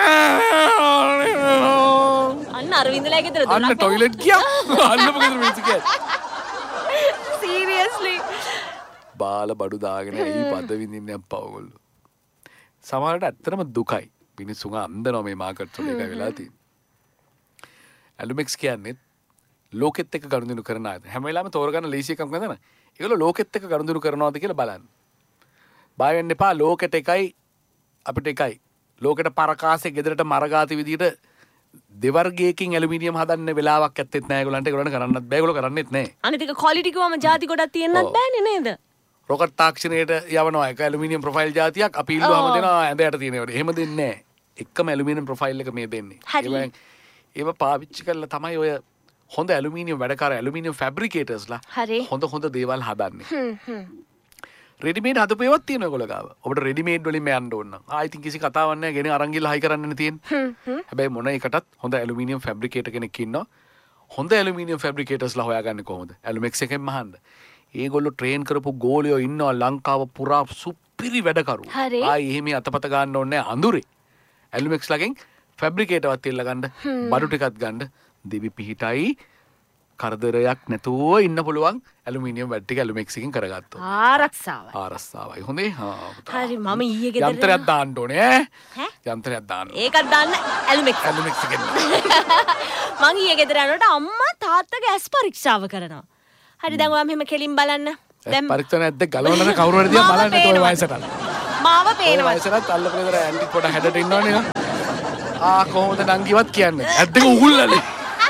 අන්න අරවින්දලා ගෙදර දොරක් අන්න টয়ලට් ගියා අන්නම ගෙදර මිනිස්සු කිය සීරියස්ලි බාල බඩු දාගෙන ඇයි පද විඳින්නේ අප්පා ඔයගොල්ලෝ සමහරට ඇත්තටම දුකයි මිනිස්සුන් අන්දනවා මේ මාකට් වල එක වෙලා තියෙන්නේ ඇලුමෙක්ස් කියන්නේ ලෝකෙත් එක්ක ගනුදෙනු කරන අය. හැම වෙලාවෙම තෝරගන්න ලීසි එකක් නේද? ඒගොල්ලෝ ලෝකෙත් එක්ක ගනුදෙනු කරනවාද කියලා බලන්න. බය වෙන්න එපා ලෝකෙට එකයි අපිට එකයි. ලෝකෙට පරකාසේ ගෙදරට මරගාති විදියට දෙවර්ගයකින් ඇලුමිනියම් හදන්න වෙලාවක් ඇත්තෙත් නැහැ ඒගොල්ලන්ට. ඒගොල්ලන්ට කරන්නත් බෑ. ඒගොල්ලෝ කරන්නේත් නැහැ. අනිත් එක ක්වොලිටි කිව්වම ಜಾති ගොඩක් තියෙන්නත් බෑනේ නේද? රොකට් තාක්ෂණයට යවනවා එක ඇලුමිනියම් ප්‍රොෆයිල් જાතියක් අපි ඉල්ලුවාම දෙනවා ඇඳයට තියෙනවට. එහෙම දෙන්නේ නැහැ. එකම ඇලුමිනියම් ප්‍රොෆයිල් එක මේ දෙන්නේ. ඒව පාවිච්චි කරලා තමයි ඔය හොඳ ඇලුමිනියම් වැඩකාර ඇලුමිනියම් ෆැබ්‍රිකේටර්ස්ලා හොඳ දේවල් හදන්නේ. රෙඩිමේඩ් හදපු ඒවාත් තියෙනවා ඒගොල්ලෝ ගාව. ඔබට රෙඩිමේඩ් වලින්ම යන්න ඕන නම් ආ ඉතින් කිසි කතාවක් නැහැ. ගෙන අරන් ගිහලා හයි කරන්නනේ තියෙන්නේ. හැබැයි මොන එකටත් හොඳ ඇලුමිනියම් ෆැබ්‍රිකේටර් කෙනෙක් ඉන්නවා. හොඳ ඇලුමිනියම් ෆැබ්‍රිකේටර්ස්ලා හොයාගන්නේ කොහොමද? ඇලුමෙක්ස් එකෙන් මහන්න. ඒගොල්ලෝ ට්‍රේන් කරපු ගෝලියෝ ඉන්නවා ලංකාව පුරා සුපිරි වැඩකරු. ආයි එහෙම අතපත ගන්න ඕනේ නැහැ අඳුරේ. ඇලුමෙක්ස්ලාගෙන් ෆැබ්‍රිකේටවත් තියලා ගන්න බඩු ටිකක් ගන්න දිවි පිහිටයි කරදරයක් නැතුව ඉන්න පුළුවන් ඇලුමිනියම් වැඩ ටික ඇලුමෙක්ස් එකකින් කරගත්තොත් ආරක්ෂාවයි හොඳේ හරි මම ඊයේ ගෙදර යන්ත්‍රයක් දාන්න ඕනේ ඈ යන්ත්‍රයක් දාන්න ඒකත් දාන්න ඇලුමෙක්ස් එකෙන් මං ඊයේ ගෙදර යනකොට අම්මා තාත්තගේ ඇස් පරීක්ෂාව කරනවා හරි දැන් ඔයා මෙහෙම කෙලින් බලන්න දැන් පරීක්ෂා නැද්ද ගලවන්න කවුරු හරි දිහා බලන්න ඔය වයසට මාව පේනවා වයසට අල්ලපු ගෙදර ඇන්ටි පොඩ හැඩට ඉන්නවනේ කොහොමද නංගිවත් කියන්නේ ඇත්තක උගුල්ලනේ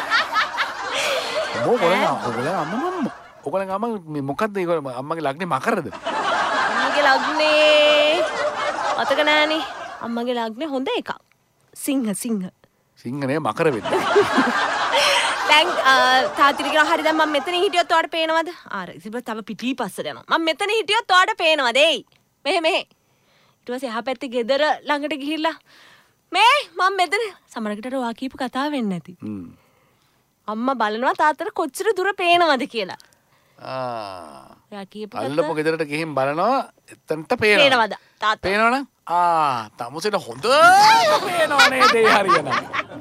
ඔයගොල්ලෝ අම්ම මොකද්ද ඒගොල්ලෝ අම්මගේ ලග්නේ මකරද අම්මගේ ලග්නේ අතක නෑනේ අම්මගේ ලග්නේ හොඳ එකක් සිංහ නේ මකර වෙන්නේ දැන් තාත්තිට කියනවා හරි දැන් මම මෙතන හිටියොත් ඔයාලට පේනවද ආර ඉතින් තව පිටිපස්සට යනවා මම මෙතන හිටියොත් ඔයාලට පේනවද එයි මෙහෙ ඊට ඊට පස්සේ එහා පැත්තේ ගෙදර ළඟට ගිහිල්ලා මේ මම මෙතන සමහරකට ඔයා කියපු කතාව වෙන්නේ නැති. අම්මා බලනවා තාත්තට කොච්චර දුර පේනවද කියලා. ඔයා කියපු අල්ලපු ගෙදරට ගිහින් බලනවා එතනට පේනවද? තාත්තා. පේනවනම් තමුසෙට හොඳ පේනවා නේද ඒ හරියනම්.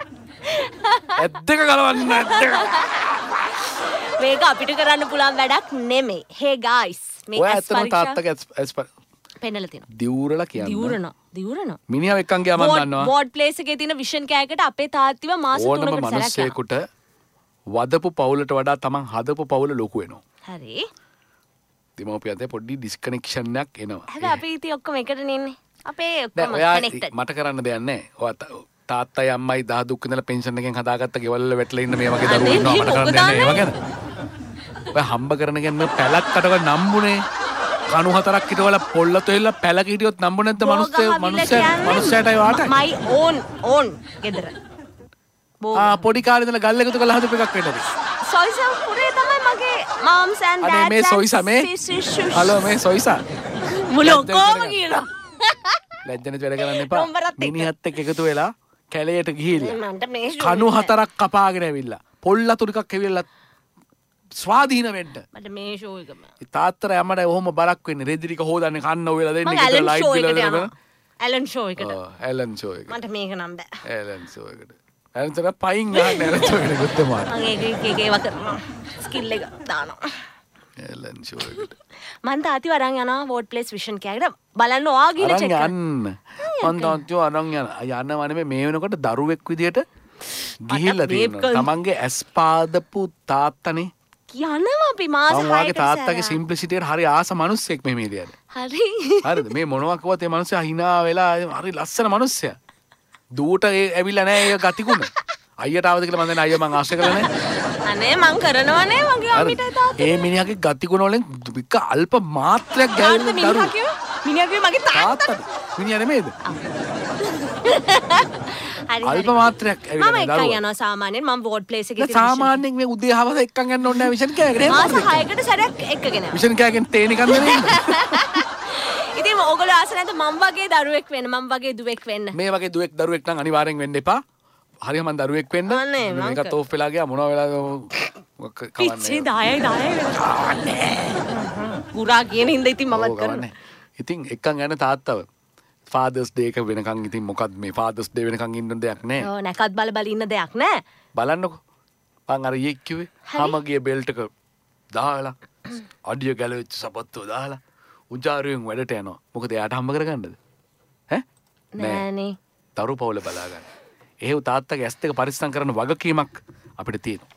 ඇද්දක ගලවන්න ඇද්දක. මේක අපිට කරන්න පුළුවන් වැඩක් නෙමෙයි. hey guys මේ ඔය ඇත්තටම තාත්තගේ ඇස් පෙන්නලා තියෙනවා. දිවුරලා කියන්නේ. දිවුරනවා. මිනිහා එක්කන් ගියා මම දන්නවා. බෝඩ් ප්ලේස් එකේ තියෙන විෂන් කෑයකට අපේ තාත්තිව මාස 3කට සැරයක් යනවා. මිනිස්සෙකුට වදපු පවුලට වඩා තමන් හදපු පවුල ලොකු වෙනවා. හරි. දෙමෝපියන්ට පොඩි ඩිස්කනෙක්ෂන් එකක් එනවා. හැබැයි අපි ඉතින් ඔක්කොම එකට නෙන්නේ. අපේ ඔක්කොම කනෙක්ටඩ්. මට කරන්න දෙයක් නැහැ. ඔයා තාත්තයි අම්මයි දහ දුක් ඉඳලා පෙන්ෂන් එකෙන් හදාගත්ත ගෙවල් වල වැටලා ඉන්න මේ වගේ දරුවෝ ඉන්නවා මට කරන්න දෙයක් නැහැ ඒව ගැන. ඔය හම්බ කරන කියන්නේ පැලක්කටව නම්බුනේ. කණු හතරක් හිටවල පොල්ලත එල්ල පැලක හිටියොත් නම්බු නැද්ද මනුස්සයාට ඒ වාට? මයි ඕන් ගෙදර. පොඩි කාලේ ඉඳලා ගල් එකතු කරලා හදපු එකක් වෙන්නද? සොයිසා පුරේ තමයි මගේ moms and dads. අනේ මේ සොයිසා මේ. හලෝ මේ සොයිසා. මුල ඔක්කොම කියනවා. ලැජ්ජනෙත් වැඩ කරන්න එපා. මිනිහත් එක්ක එකතු වෙලා කැලේට ගිහිල්ලා කණු හතරක් කපාගෙන ඇවිල්ලා පොල්ලතු ටිකක් ඇවිල්ලා ස්වාධීන වෙන්න. මට මේ ෂෝ එකම. තාත්තර යමඩ ඔහොම බරක් වෙන්නේ. රෙදි ටික හොදන්නේ කන්න ඔයලා දෙන්නේ ගෙදර ලයිට් බිල දෙනවා. ඇලන් ෂෝ එකට. ඇලන් ෂෝ එකට. මට මේක නම් බෑ. ඇලන් ෂෝ එකට. ඇලන් තර පයින් ගහන්න ඇලන් ෂෝ එකට ගොත්තේ මාත්. මම ඒක ඒව කරනවා. ස්කිල් එක දානවා. ඇලන් ෂෝ එකට. මං තාත්තිව අරන් යනවා වෝඩ් ප්ලේස් විෂන් කෑයකට බලන්න ඔයා ගිහලා චෙක් කරන්න. මං තාත්තිව අරන් යනවා නෙමෙයි මේ වෙනකොට දරුවෙක් විදියට ගිහිල්ලා තියෙනවා. තමන්ගේ ඇස් පාදපු තාත්තනේ යනවා අපි මාස 6කට. මම වාගේ තාත්තගේ සිම්ප්ලිසිටියට හරි ආස මිනිස්සෙක් මේ මේලියද. හරි. හරිද? මේ මොනවා කිව්වත් මේ මිනිස්සයා hina වෙලා හරි ලස්සන මිනිස්සයා. දුවට ඇවිල්ලා නැහැ ඒ ගතිගුණ. අයියට ආවද කියලා මම දැන් අයියා මං ආශා කරලා නැහැ. අනේ මං කරනවනේ මගේ අම්මිටයි තාත්තට. ඒ මිනිහාගේ ගතිගුණ වලින් වික අල්ප මාත්‍රයක් ගැලවෙන දරුවෝ. මිනිහාගේ මගේ තාත්තා. මිනිහා නෙමෙයිද? අල්ප මාත්‍රයක් ඇවිල්ලා මම එක්කන් යනවා සාමාන්‍යයෙන් මම වෝඩ් ප්ලේස් එකේ තියෙන සාමාන්‍යයෙන් මේ උදේ හවස එක්කන් යන්න ඕනේ නැහැ විෂන් කෑගෙන මාස 6කට සැරයක් එක්කගෙන යනවා විෂන් කෑගෙන තේ නිකන් නෙමෙයි ඉතින් ඕගොල්ලෝ ආස නැද්ද මම වගේ දරුවෙක් වෙන්න මම වගේ දුවෙක් වෙන්න මේ වගේ දරුවෙක් නම් අනිවාර්යෙන් වෙන්න එපා හරිය මම දරුවෙක් වෙන්න මේකත් ඕෆ් වෙලා ගියා මොනවා වෙලා පිච්චි දායයි පුරා කියන හින්දා ඉතින් මමත් කරන්නේ ඉතින් එක්කන් යන තාත්තව ෆාදර්ස් ඩේ එක වෙනකන් ඉතින් මොකක්ද මේ ෆාදර්ස් ඩේ වෙනකන් ඉන්න දෙයක් නෑ. ඔව් නැකත් බල ඉන්න දෙයක් නෑ. බලන්නකෝ. මං අර ඊයේ කිව්වේ හැමගේ බෙල්ට් එක දාලා අඩිය ගැලවෙච්ච සපත්තුව දාලා උජාරුවෙන් වැඩට යනවා. මොකද එයාට හම්බ කරගන්නද? ඈ? නෑනේ. දරු පවුල බලා ගන්න. එහෙව් තාත්තගේ ඇස් දෙක පරිස්සම් කරන වගකීමක් අපිට තියෙනවා.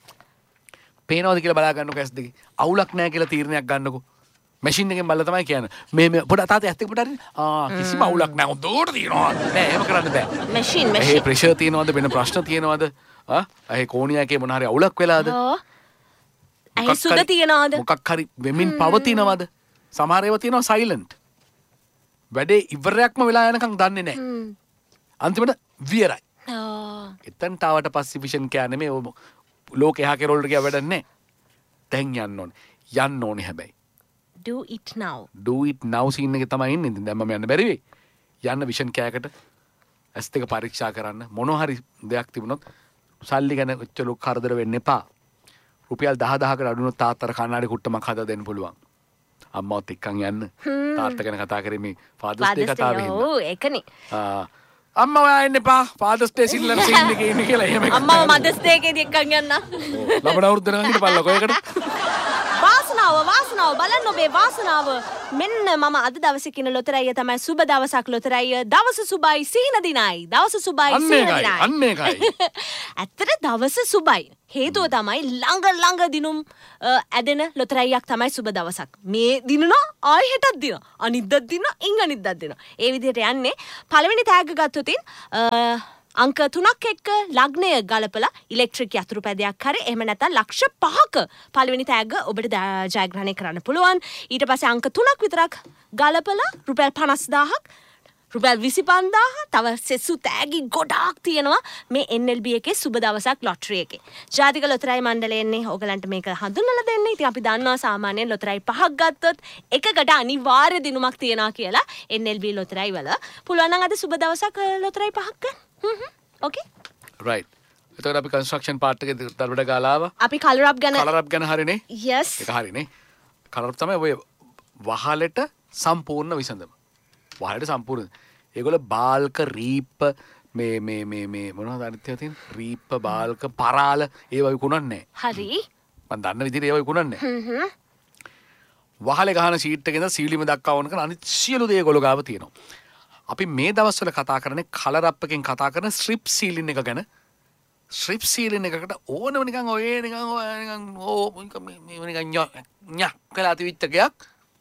පේනවද කියලා බලා ගන්නකො ඇස් දෙකේ. අවුලක් නෑ කියලා තීරණයක් ගන්නකො. මැෂින් එකෙන් බලලා තමයි කියන්නේ. මේ පොඩ තාත්තේ ඇස් දෙක පොඩ හරි කිසිම අවුලක් නෑ. හොඳට තියෙනවා. නෑ එහෙම කරන්න බෑ. මැෂින් ඒ ප්‍රෙෂර් තියෙනවද වෙන ප්‍රශ්න තියෙනවද? ඒ කෝණියාකේ මොන හරි අවුලක් වෙලාද? ඔව්. ඇයි සුද තියනවද? මොකක් හරි වෙමින් පවතිනවද? සමහර ඒවා තියෙනවා සයිලන්ට්. වැඩේ ඉවරයක්ම වෙලා යනකම් දන්නේ නැහැ. අන්තිමට වියරයි. එතනට ආවට පස්සේ විෂන් කියන්නේ මේ ලෝකේ එහා කෙරවලට ගියා වැඩක් නැහැ. දැන් යන්න ඕනේ. යන්න ඕනේ හැබැයි. Do it now. Do it now scene එකේ තමයි ඉන්නේ. දැන් මම යන්න බැරි වෙයි. යන්න විෂන් කෑයකට ඇස් දෙක පරීක්ෂා කරන්න මොනවා හරි දෙයක් තිබුණොත් සල්ලි ගැන ඔච්චර ලොකු කරදර වෙන්න එපා. රුපියල් 10000කට අඩු වුණොත් තාත්තට කණ්ණාඩි කුට්ටමක් හදලා දෙන්න පුළුවන්. අම්මවත් එක්කන් යන්න. තාත්තා ගැන කතා කරේ මේ ෆාදර්ස් ඩේ කතාවෙ හින්දා. ඔව් ඒකනේ. අම්මා ඔයා එන්න එපා. ෆාදර්ස් ඩේ සිල්ලන සීන් එකේ ඉන්න කියලා එහෙම. අම්මා මදර්ස් ඩේ එකේදී එක්කන් යන්න. ලබන අවුරුද්ද නම් හිටපල්ලකෝ ඒකට. වාසනාව බලන්න ඔබේ වාසනාව මෙන්න මම අද දවසේ කින ලොතරැය තමයි සුබ දවසක් ලොතරැය දවස සුබයි සිහින දිනයි දවස සුබයි සිහින දිනයි අන්න ඒකයි ඇත්තට දවස සුබයි හේතුව තමයි ළඟ දිනුම් ඇදෙන ලොතරැයියක් තමයි සුබ දවසක් මේ දිනනවා ආයෙ හෙටත් දිනවා අනිද්දා දිනවා ඉන් අනිද්දා දිනවා ඒ විදිහට යන්නේ පළවෙනි තෑග්ග ගත්තොතින් අංක 3ක් එක්ක ලග්නය ගලපලා ඉලෙක්ට්‍රික් යතුරු පැදයක් හරි එහෙම නැත්නම් ලක්ෂ 5ක පළවෙනි තෑග්ග ඔබට ජයග්‍රහණය කරන්න පුළුවන් ඊට පස්සේ අංක 3ක් විතරක් ගලපලා රුපියල් 50000ක් රුපියල් 25000 තව සෙසු තෑගි ගොඩාක් තියෙනවා මේ NLB එකේ සුබ දවසක් ලොටරි එකේ. ජාතික ලොතරැයි මණ්ඩලය එන්නේ ඕගලන්ට මේක හඳුන්වලා දෙන්නේ. ඉතින් අපි දන්නවා සාමාන්‍යයෙන් ලොතරැයි 5ක් ගත්තොත් එකකට අනිවාර්ය දිනුමක් තියනවා කියලා NLB ලොතරැයි වල. පුළුවන් නම් අද සුබ දවසක් ලොතරැයි 5ක් ගන්න. ඕකේ. right. එතකොට අපි කන්ස්ට්‍රක්ෂන් පාර්ට් එකේ දරවඩ ගාලා ආවා. අපි කලර් අප් ගැන හරිනේ. yes. ඒක හරිනේ. කලර් අප් තමයි ඔය වහලට සම්පූර්ණ විසඳම. වහලට සම්පූර්ණ. ඒගොල්ල බාල්ක රීප් මේ මොනවද අනිත් ඒවා තියෙන්නේ? රීප් බාල්ක පරාල ඒවා විකුණන්නේ නැහැ. හරි. මම දන්න විදිහට ඒවා විකුණන්නේ නැහැ. වහලේ ගහන ෂීට් එකේ ඉඳන් සීලිම දක්වා වුණ කරන අනිත් සියලු දේ ඒගොල්ලෝ ගාව තියෙනවා. අපි මේ දවස්වල කතා කරන්නේ කලර් අප් එකෙන් කතා කරන ස්ට්‍රිප් සීලින් එක ගැන. ස්ට්‍රිප් සීලින් එකකට ඕනම නිකන් ඔය නිකන් ඤා කියලා තිවිච්ච ගයක්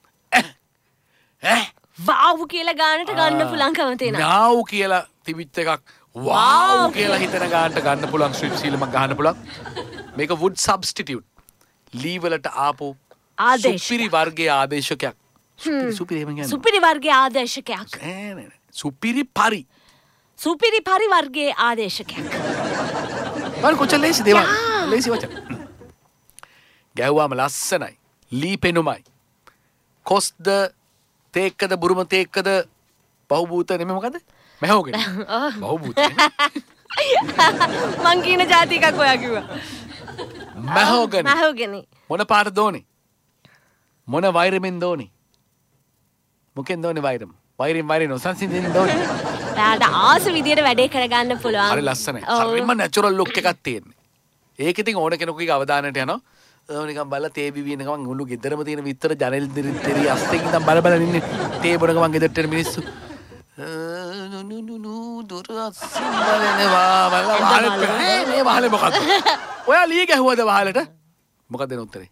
වාව් කියලා ගානට ගන්න පුළුවන්කම තියෙනවා. නාව් කියලා තිබිච්ච එකක් වාව් කියලා හිතන ගානට ගන්න පුළුවන් ස්ට්‍රිප් සීලමක් ගන්න පුළුවන්. මේක wood substitute. ලී වලට ආපු සුපිරි වර්ගයේ ආදේශකයක්. සුපිරි එහෙම කියන්නේ. සුපිරි වර්ගයේ ආදේශකයක්. නෑ. සුපිරි පරි. සුපිරි පරි වර්ගයේ ආදේශකයක්. මම කොච්චර ලේසිද ඒවා? ලේසි වචන. ගැහුවාම ලස්සනයි. ලී පෙනුමයි. කොස්ද තේක්කද බුරුම තේක්කද බහුබූත නෙමෙයි මොකද? මහෝගනේ. බහුබූත. මං කියන જાති එකක් ඔයා කිව්වා. මහෝගනේ. මහෝගනේ. මොන පාට දෝනේ? මොන වෛරමෙන් දෝනේ? මොකෙන් දෝනේ වෛරම? වෛරෙන් නොසන්සිඳෙන් දෝනේ. එයාට ආස විදියට වැඩේ කරගන්න පුළුවන්. හරි ලස්සනයි. හරිම නැචරල් ලුක් එකක් තියෙන්නේ. ඒක ඉතින් ඕන කෙනෙකුගේ අවධානයට යනවා. නිකන් බලලා තේ බිබී ඉන්න ගමන් උණු ගෙදරම තියෙන විතර ජනෙල් දිරි අස්තෙන් ඉඳන් බල ඉන්නේ තේ බොන ගමන් ගෙදරට එන මිනිස්සු. දුර අස්සින් බලනවා බලලා මේ වහලේ මොකද්ද? ඔයා ලී ගැහුවද වහලට? මොකක්ද දෙන උත්තරේ?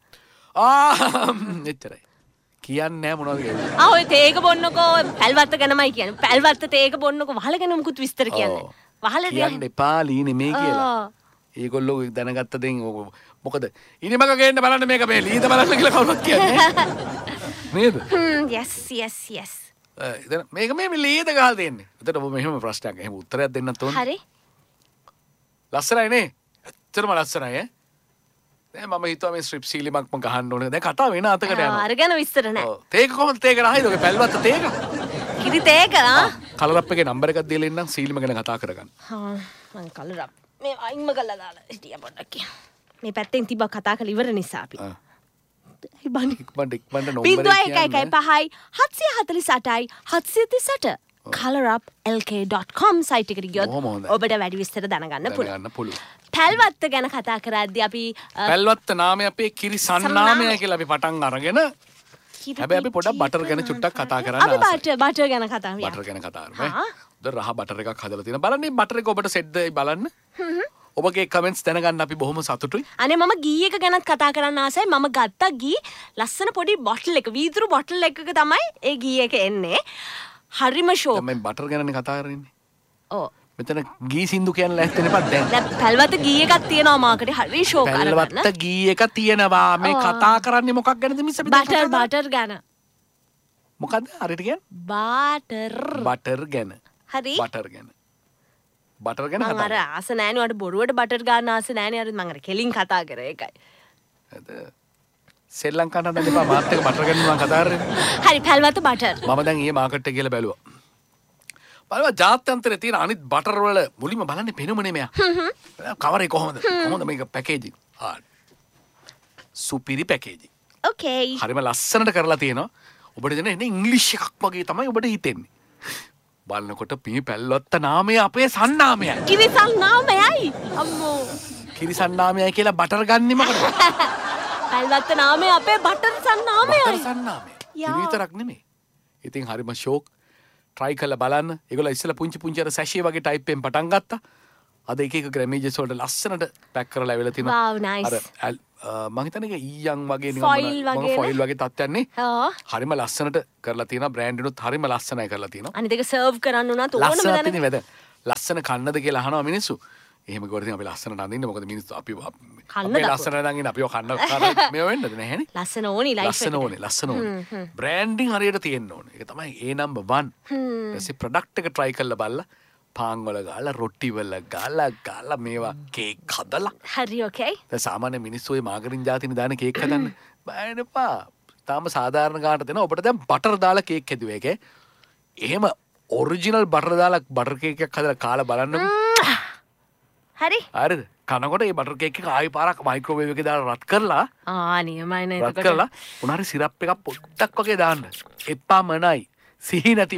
එච්චරයි. කියන්නේ නැහැ මොනවද කියන්නේ. ඔය තේක බොන්නකෝ පැල්වත්ත ගැනමයි කියන්නේ. පැල්වත්ත තේක බොන්නකෝ වහල ගැන මුකුත් විස්තර කියන්නේ. වහල කියන්න එපා ලී නෙමෙයි කියලා. ඒගොල්ලෝ දැනගත්ත දෙයින් මොකද ඉනිමක ගේන්න බලන්න මේක මේ ලීද බලන්න කියලා කවුරුත් කියන්නේ නේද? yes. මේක මේ ලීද ගහලා තියෙන්නේ. එතකොට ඔබ මෙහෙම ප්‍රශ්නයක් එහෙම උත්තරයක් දෙන්නත් ඕනේ. හරි. ලස්සනයි නේ? ඇත්තටම ලස්සනයි ඈ. දැන් මම හිතුවා මේ ස්ට්‍රිප් සීලිමක් මම ගහන්න ඕනේ. දැන් කතාව වෙන අතකට යනවා. අර ගැන විස්තර නැහැ. ඔව්. තේක කොහොමද තේක රහයිද? ඔගේ පැල්වත්ත තේක. කිරි තේක කලර් අප් එකේ නම්බර් එකක් දීලා ඉන්නම් සීලිම ගැන කතා කරගන්න. මම කලර් අප් මේ අයින්ම කළා දාලා හිටියා පොඩ්ඩක්. මේ පැත්තෙන් තිබ්බ කතා කරලා ඉවර නිසා අපි. ඉක්මනට නම්බර් 0115 748 colorupLK.com සයිට් එකට ගියොත් ඔබට වැඩි විස්තර දැනගන්න පුළුවන්. පැල්වත්ත ගැන කතා කරද්දී අපි පැල්වත්ත නාමය අපේ කිරිසන් නාමය කියලා අපි පටන් අරගෙන හැබැයි අපි පොඩ්ඩක් බටර් ගැන චුට්ටක් කතා කරන්න ආසයි. අපි බටර් ගැන කතා කරමු. බටර් ගැන කතා කරමු. දැන් රහ බටර් එකක් හදලා තියෙනවා. බලන්න මේ බටර් එක ඔබට සෙට්ද බලන්න. ඔබගේ කමෙන්ට්ස් දැනගන්න අපි බොහොම සතුටුයි. අනේ මම ගී එක ගැනත් කතා කරන්න ආසයි. මම ගත්තා ගී ලස්සන පොඩි බොටල් එක. වීදුරු බොටල් එකක තමයි ඒ ගී එක එන්නේ. හරිම ෂෝ. දැන් මම බටර් ගැනනේ කතා කරන්නේ. ඔව්. මෙතන ගී සින්දු කියන්න ලෑස්ති වෙනපත් දැන්. දැන් පැල්වත්ත ගී එකක් තියෙනවා මාකටේ. හරි ෂෝ කරගන්න. පැල්වත්ත ගී එක තියෙනවා. මේ කතා කරන්නේ මොකක් ගැනද මිස් අපි බටර් ගැන. මොකද්ද හරියට කියන්නේ? බටර් ගැන. හරි. බටර් ගැන. බටර් ගැන කතා. මම අර ආස නෑනේ වඩ බොරුවට බටර් ගන්න ආස නෑනේ අර මම අර කෙලින් කතා කරේ ඒකයි. හද ශ්‍රී ලංකාවට හදන්න එපා මාත් එක බටර් ගැන මම කතා කරන්නේ. හරි පැල්වත්ත බටර්. මම දැන් ඊයේ මාකට් එක ගිහලා බැලුවා. බලවා ජාත්‍යන්තරේ තියෙන අනිත් බටර් වල මුලින්ම බලන්නේ පෙනුමනේ මෙයා. කවරේ කොහොමද? කොහොමද මේක පැකේජින්? සුපිරි පැකේජින්. ඕකේ. හරිම ලස්සනට කරලා තියෙනවා. ඔබට දෙන එන්නේ ඉංග්‍රීසි එකක් වගේ තමයි ඔබට හිතෙන්නේ. බලනකොට මේ පැල්වත්ත නාමය අපේ සන්නාමයයි. කිරිසන් නාමයයි. අම්මෝ. කිරිසන් නාමයයි කියලා බටර් ගන්නෙ මොකටද? පැල්වත්ත නාමය අපේ බටර් සන්නාමයයි. බටර් සන්නාමය. කිරි විතරක් නෙමෙයි. ඉතින් හරිම ෂෝක්. try කරලා බලන්න. ඒගොල්ලෝ ඉස්සෙල්ලා පුංචි අර සැෂේ වගේ ටයිප් එකෙන් පටන් ගත්තා. අද එක ග්‍රැමේජස් වලට ලස්සනට පැක් කරලා ඇවිල්ලා තිනවා. wow nice. අර මම හිතන්නේ ඊයන් වගේ නිකන් ෆොයිල් වගේ තත්ත්වයක් නේ. හරිම ලස්සනට කරලා තියෙනවා. බ්‍රෑන්ඩ් එකනොත් හරිම ලස්සනයි කරලා තියෙනවා. අනිත් එක සර්ව් කරන්න උනත් ඕනම දැන. ලස්සන කන්නද කියලා අහනවා මිනිස්සු. එහෙම ගොඩ අපි ලස්සනට අඳින්න මොකද මිනිස්සු අපි කන්න අපේ ලස්සන නංගින අපිව කන්න මේ වෙන්නද නැහැනේ ලස්සන ඕනි ලයිෆ් ලස්සන ඕනේ බ්‍රෑන්ඩින් හරියට තියෙන්න ඕනේ ඒක තමයි ඒ නම්බර් 1 ඊපස්සේ ප්‍රොඩක්ට් එක try කරලා බලලා පාන් වල ගාලා රොටි වල ගාලා මේවා කේක් හදලා හරි ඕකේ දැන් සාමාන්‍ය මිනිස්සු ඔය මාගරින් ජාතිනේ දාන කේක් හදන්න බයන්න එපා තාම සාධාරණ ගානට දෙනවා ඔබට දැන් බටර් දාලා කේක් හැදුවේ ඒකේ එහෙම ඔරිජිනල් බටර් දාලා බටර් කේක් එකක් හදලා කාලා බලන්නකෝ හරි හරිද කනකොට ඒ බටර් කේක් එක ආයි පාරක් මයික්‍රෝවේව් එකේ දාලා රත් කරලා නියමයි නේ රත් කරලා උනාරි සිරප් එකක් පොඩ්ඩක් වගේ දාන්න එපමණයි සිහි නැති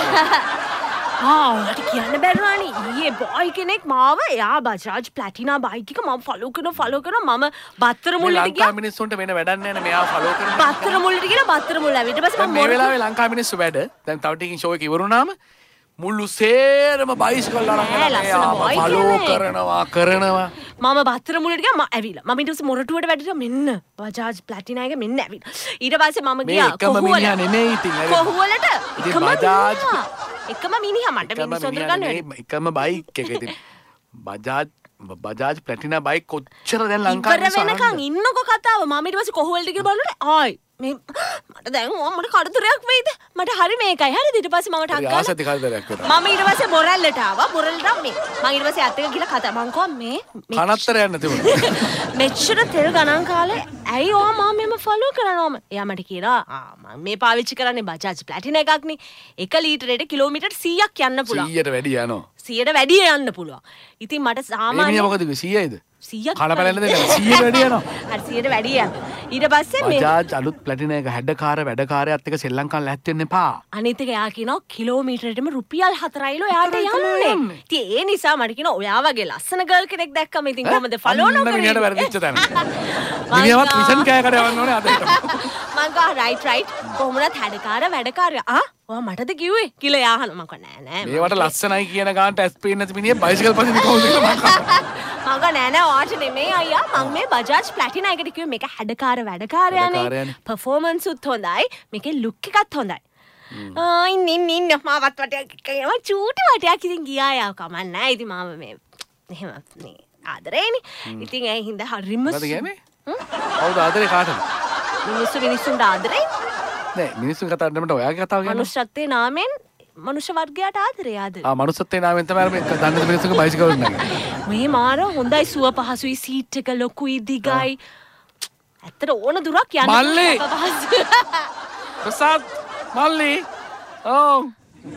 වෙනවා ඔයාට කියන්න බැරුණානේ ඊයේ බොයි කෙනෙක් මාව එයා බජාජ් ප්ලැටිනා බයික් එක මම ෆලෝ කරනවා මම බත්තර මුල්ලට ගියා ලංකා මිනිස්සුන්ට වෙන වැඩක් නැහැ නේ මෙයා ෆලෝ කරන බත්තර මුල්ලට ගිහලා බත්තර මුල්ල ඇවිත් ඊට පස්සේ මේ වෙලාවේ ලංකා මිනිස්සු වැඩ දැන් තව ටිකකින් ෂෝ එක ඉවරුනාම මුළු සේරම බයිසිකල් අරන් ෆලෝ කරනවා මම බත්තර මුල්ලට ගියා ඇවිල්ලා මම ඊට පස්සේ මොරටුවට වැඩිලා මෙන්න බජාජ් ප්ලැටිනා එක මෙන්න ඇවිල්ලා ඊට පස්සේ මම ගියා එකම මිනිහා නෙමෙයි ඉතින් කොහුවලට බජාජ් එකම මිනිහා මට මිනිස්සු අතර ගන්න එකම බයික් එක ඉතින් බජාජ් ප්ලැටිනා බයික් කොච්චර දැන් ලංකාවේ ඉවර වෙනකන් ඉන්නකො කතාව මම ඊට පස්සේ කොහොල්ට ගිහලා බලනකොට ආයි මේ මට දැන් මට කරදරයක් වෙයිද මට හරි මේකයි හරිද ඊට පස්සේ මම ටක් ආසති කරදරයක් වෙනවා මම ඊට පස්සේ බොරල්ලට ආවා බොරල්ලට මේ මම ඊට පස්සේ අත් එක ගිහලා කතා මං කිව්වා මේ කනත්තර යන්න තිබුණා මෙච්චර තෙල් ගණන් කාලේ ඇයි ඕ මම මෙම ෆලෝ කරනවම එයා මට කියනවා මම මේ පාවිච්චි කරන්නේ බජාජ් ප්ලැටිනා එකක් නේ 1 ලීටරයට කිලෝමීටර් 100ක් යන්න පුළුවන් 100ට වැඩි යනවා 100ට වැඩි යන්න පුළුවන් ඉතින් මට සාමාන්‍ය මේ මොකද 100යිද 100ක් කන පැලෙන්න දෙන්න 100ට වැඩි යනවා හරි 100ට වැඩි යනවා ඊට පස්සේ මේ බජාජ් අලුත් ප්ලැටිනා එක හැඩකාර වැඩකාරයත් එක්ක සෙල්ලම් කරන්න ලැත් වෙන්න එපා අනිත් එක එයා කියනවා කිලෝමීටරයටම රුපියල් 4යිලෝ එයාට යන්නේ ඉතින් ඒ නිසා මට කියනවා ඔයා වගේ ලස්සන ගර්ල් කෙනෙක් දැක්කම ඉතින් කොහමද ෆලෝ නොකරන්නේ මිනිහට වැරදිච්ච තැන මිනිහවත් විසන් කෑකට යවන්න ඕනේ අද මං ගා රයිට් කොහොමවත් හැඩකාර වැඩකාරය ඔයා මටද කිව්වේ කියලා එයා අහනවා මං කව නෑ මේවට ලස්සනයි කියන ගානට ඇස් පේන්නේ නැති මිනිහ බයිසිකල් පදින්න කොහොමද කියලා මං කව නෑ ඔයාට නෙමෙයි අයියා මං මේ බජාජ් ප්ලැටිනා එකට කිව්වේ මේක හැඩකාර වැඩකාරයනේ පර්ෆෝමන්ස් උත් හොඳයි මේකේ ලුක් එකත් හොඳයි ඉන්න මාවත් වටයක් කියනවා චූටි වටයක් ඉතින් ගියා යා කමක් නෑ ඉතින් මාව මේ එහෙම මේ ආදරේනේ ඉතින් ඒ හින්දා හරිම මොකද කියන්නේ කවුද ආදරේ කාටද මිනිස්සුන්ට ආදරේ නෑ මිනිස්සුන් කතා කරනකොට ඔයාගේ කතාව කියන්නේ මනුෂ්‍යත්වයේ නාමයෙන් මනුෂ්‍ය වර්ගයට ආදරේ මනුස්සත්වයේ නාමයෙන් තමයි මේ දන්න මිනිස්සුන්ගේ බයිසිකල් උන්නන්නේ මේ මාර හොඳයි සුව පහසුයි සීට් එක ලොකුයි දිගයි ඇත්තට ඕන දුරක් යන්න මල්ලි ප්‍රසාද් මල්ලි ඔව්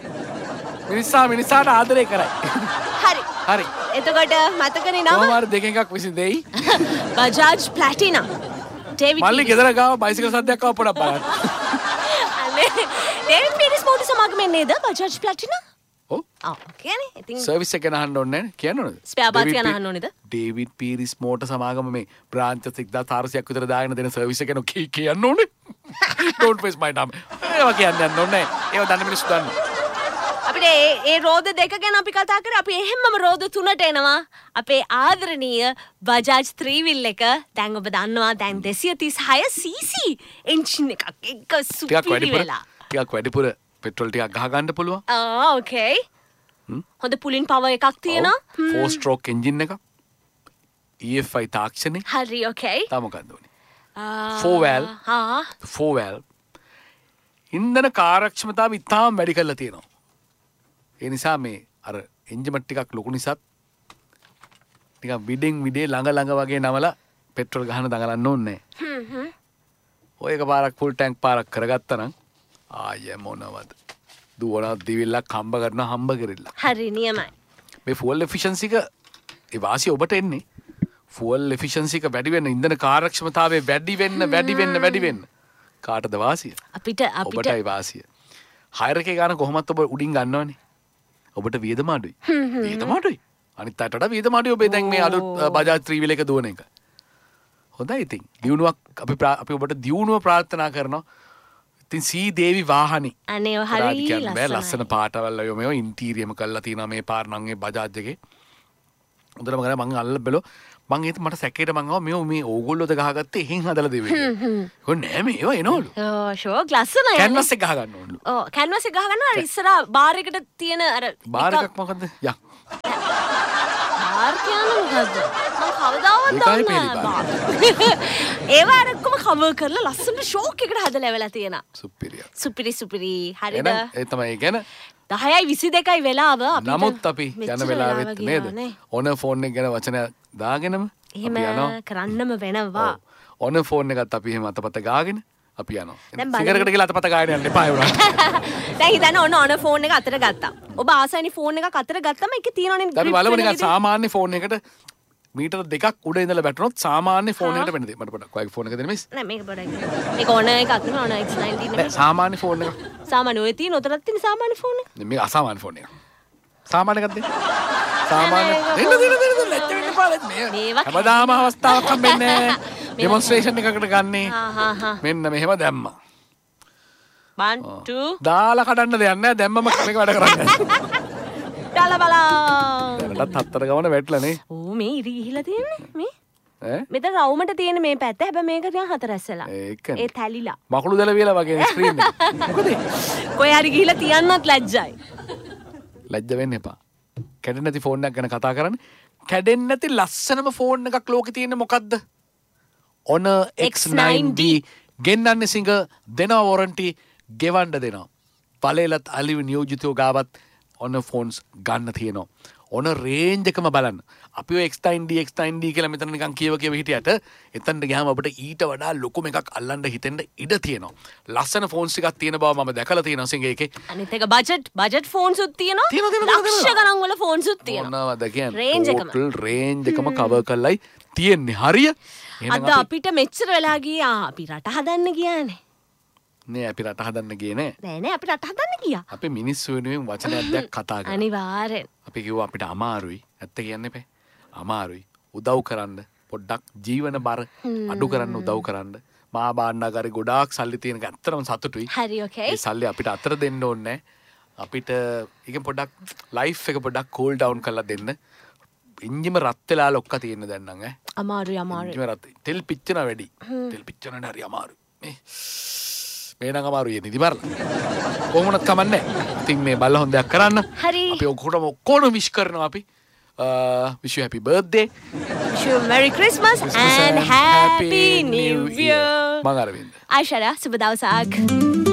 මිනිස්සාට ආදරේ කරයි හරි එතකොට මතකනේ නම කොහොම දෙකෙන් එකක් විසින් දෙයි බජාජ් ප්ලැටිනා ඩේවිඩ් මල්ලි ගෙදර ගාව බයිසිකල් සද්දයක් ආව පොඩක් බලන්න අනේ ඩේවිඩ් පීරිස් මෝටර් සමාගමෙන් නේද බජාජ් ප්ලැටිනා ඔව් කියන්නේ ඉතින් සර්විස් එක ගහන්න ඕනේ නෑනේ කියන්න ඕනේද ස්පෙයා පාර්ට්ස් ගන්න අහන්න ඕනේද ඩේවිඩ් පීරිස් මෝටර් සමාගම මේ බ්‍රාන්ච් 1400ක් විතර දාගෙන දෙන සර්විස් එක කියන්න ඕනේ don't waste my time ඒවා කියන්න යන්න ඕනේ ඒවා දන්න මිනිස්සු දන්නවා අපිට ඒ රෝද දෙක ගැන අපි කතා කරා අපි එහෙම්මම රෝද 3ට එනවා අපේ ආදරණීය බජාජ් 3 wheel එක දැන් ඔබ දන්නවා දැන් 236 cc එන්ජින් එකක් එක සුපිරි වෙලා ටිකක් වැඩිපුර පෙට්‍රල් ටිකක් ගහ ගන්න පුළුවන් ඕකේ හොඳ පුලින් පවර් එකක් තියෙනවා 4 stroke engine එක EFI තාක්ෂණේ හරි ඕකේ තා මොකක්ද උනේ 4 valve ඉන්ධන කාර්යක්ෂමතාව ඉතාම වැඩි කරලා තියෙනවා ඒ නිසා මේ අර එන්ජින් ටිකක් ලොකු නිසාත් ටිකක් විඩේ ළඟ වගේ නමලා පෙට්‍රල් ගහන දඟලන්න ඕනේ නැහැ. ඔය එක පාරක් ෆුල් ටැංක් පාරක් කරගත්තා නම් ආයෙ මොනවද? දුවන දිවිල්ලක් හම්බ කරනවා හම්බ කරilla. හරි නියමයි. මේ ෆුවල් එෆිෂන්සි එක ඒ වාසිය ඔබට එන්නේ. ෆුවල් එෆිෂන්සි එක වැඩි වෙන්න ඉන්ධන කාර්යක්ෂමතාවය වැඩි වෙන්න කාටද වාසිය? ඔබටයි වාසිය. හයර් එකේ ගාන කොහොමත් ඔබ උඩින් ගන්නවනේ. ඔබට වියදම අඩුයි. වියදම අඩුයි. අනිත් අයට වඩා වියදම අඩුයි ඔබේ දැන් මේ අලුත් බජාජ් 3 wheel එක දුවන එක. හොඳයි ඉතින්. දියුණුවක් අපි ඔබට දියුණුව ප්‍රාර්ථනා කරනවා. ඉතින් සී දේවි වාහනේ. අනේ හරි ලස්සන පාටවල් අය මේව ඉන්ටීරියම කරලා තියෙනවා මේ පාර නම් ඒ බජාජ් එකේ. හොඳටම කරා මං අල්ල බැලුවා. මං ඒත් මට සැකේට මං ආවා මේ ඕගොල්ලෝද ගහගත්තේ එහෙන් හදලා දෙවේ. කොහොම නෑ මේවා එනවලු. ඔව් ෂෝ ලස්සනයි. කැන්වස් එක ගහ ගන්න ඕනලු. ඔව් කැන්වස් එක ගහ ගන්න අර ඉස්සරහා බාර් එකට තියෙන අර බාර් එකක් මොකද්ද? යා. බාර් කියන්නේ මොකද්ද? මම කවදාවත් දෙකයි දන්නේ නැහැ. ඒවා අරක්කම කවර් කරලා ලස්සන ෂෝක් එකකට හදලා වෙලා තියෙනවා. සුපිරිය. සුපිරි. හරිද? ඒ තමයි ගැන 10:22යි වෙලාව අපිට. නමුත් අපි යන වෙලාවෙත් නේද? ඕන ෆෝන් එක ගැන වචන දාගෙනම එහෙම කරන්නම වෙනවා. ඕන ෆෝන් එකත් අපි එහෙම අතපත ගාගෙන අපි යනවා. සිගරකට ගිහලා අතපත ගාගෙන යන්න එපා ඒවා. දැන් හිතන්න ඕන ෆෝන් එක අතට ගත්තා. ඔබ ආසයිනි ෆෝන් එකක් අතට ගත්තම ඒකේ තියෙනවනේ අපි බලමු නිකන් සාමාන්‍ය ෆෝන් එකට මීටර දෙකක් උඩ ඉඳලා බැටුනොත් සාමාන්‍ය ෆෝන් එකට වෙන දේ. මට පොඩක් ඔයගේ ෆෝන් එක දෙන්න මිස්. නෑ මේක පොඩක්. මේක ඕන එකක් නෙවෙයි ඕන X19 නෙවෙයි. සාමාන්‍ය ෆෝන් එක. සාමාන්‍ය ඔය තියෙන උතරක් තියෙන සාමාන්‍ය ෆෝන් එක. මේ අසාමාන්‍ය ෆෝන් එක. සාමාන්‍ය එකක් දෙන්න. සාමාන්‍ය දෙන්න ලැජ්ජ වෙන්න පාලත් මේ. හැමදාම අවස්ථාවක් හම්බෙන්නේ නැහැ. ඩෙමොන්ස්ට්‍රේෂන් එකකට ගන්නේ. මෙන්න මෙහෙම දැම්මා. 1 2 දාලා කඩන්න දෙයක් නැහැ. දැම්මම මේක වැඩ කරන්නේ. දාලා බලන්න. දැනටත් හතර ගමන වැටලා නේ. ඕ මේ ඉරි ගිහිලා තියෙන්නේ මේ. ඈ? මෙතන රවුමට තියෙන මේ පැත්ත. හැබැයි මේක ටිකක් හතරැස්සලා. ඒකනේ. ඒ තැලිලා. මකුළු දැල වියලා වගේ ස්ක්‍රීන් එක. මොකද? කොයි හරි ගිහිලා තියන්නත් ලැජ්ජයි. ලැජ්ජ වෙන්න එපා. කැඩෙන්නේ නැති ෆෝන් එකක් ගැන කතා කරන්නේ. කැඩෙන්නේ නැති ලස්සනම ෆෝන් එකක් ලෝකේ තියෙන්නේ මොකද්ද? Honor X9D ගෙන්නන්නේ සිංග දෙනවා වොරන්ටි ගෙවන්න දෙනවා. පළේලත් අලිවි නියෝජිතයෝ ගාවත් Honor ෆෝන්ස් ගන්න තියෙනවා. Honor රේන්ජ් එකම බලන්න. අපි ඔය X9D කියලා මෙතන නිකන් කියව හිටියට එතනට ගියාම අපිට ඊට වඩා ලොකුම එකක් අල්ලන්න හිතෙන්න ඉඩ තියෙනවා. ලස්සන ෆෝන්ස් ටිකක් තියෙන බව මම දැකලා තියෙනවා සිංග එකේ. අනිත් එක බජට් ෆෝන්ස් උත් තියෙනවා. ලක්ෂ ගණන් වල ෆෝන්ස් උත් තියෙනවා. මොනවද කියන්නේ? ටෝටල් රේන්ජ් එකම කවර් කරලායි තියෙන්නේ. හරිය? අද අපිට මෙච්චර වෙලා ගියා අපි රට හදන්න ගියානේ. නේ අපි රට හදන්න ගියේ නේ. නෑ අපි රට හදන්න ගියා. අපි මිනිස්සු වෙනුවෙන් වචනයක් දැක් කතා කරා. අනිවාර්යෙන්. අපි කිව්වා අපිට අමාරුයි. ඇත්ත කියන්න එපේ. අමාරුයි. උදව් කරන්න පොඩ්ඩක් ජීවන බර අඩු කරන්න උදව් කරන්න. මා භාණ්ඩාගාරේ ගොඩාක් සල්ලි තියෙනක ඇත්තටම සතුටුයි. හරි ඕකේ. ඒ සල්ලි අපිට අතර දෙන්න ඕනේ නැහැ. අපිට ඒකෙන් පොඩ්ඩක් ලයිෆ් එක පොඩ්ඩක් කූල් ඩවුන් කරලා දෙන්න. ඉන්ජිම රත් වෙලා ලොක්ක තියෙන දැන් නම් ඈ. අමාරුයි. ඉන්ජිම රත්. තෙල් පිච්චෙන වැඩි. තෙල් පිච්චෙනට හරි අමාරුයි. මේ නම් අමාරුයි නිදි බරලා. කොහොමවත් කමන්නේ. ඉතින් මේ බල්ල හොඳ දෙයක් කරන්න. හරි. අපි ඔක්කොම විශ් කරනවා අපි. Wish you happy birthday. Wish you Merry Christmas and Happy New Year. මම අරවින්ද. ආයිෂාරා සුබ දවසක්.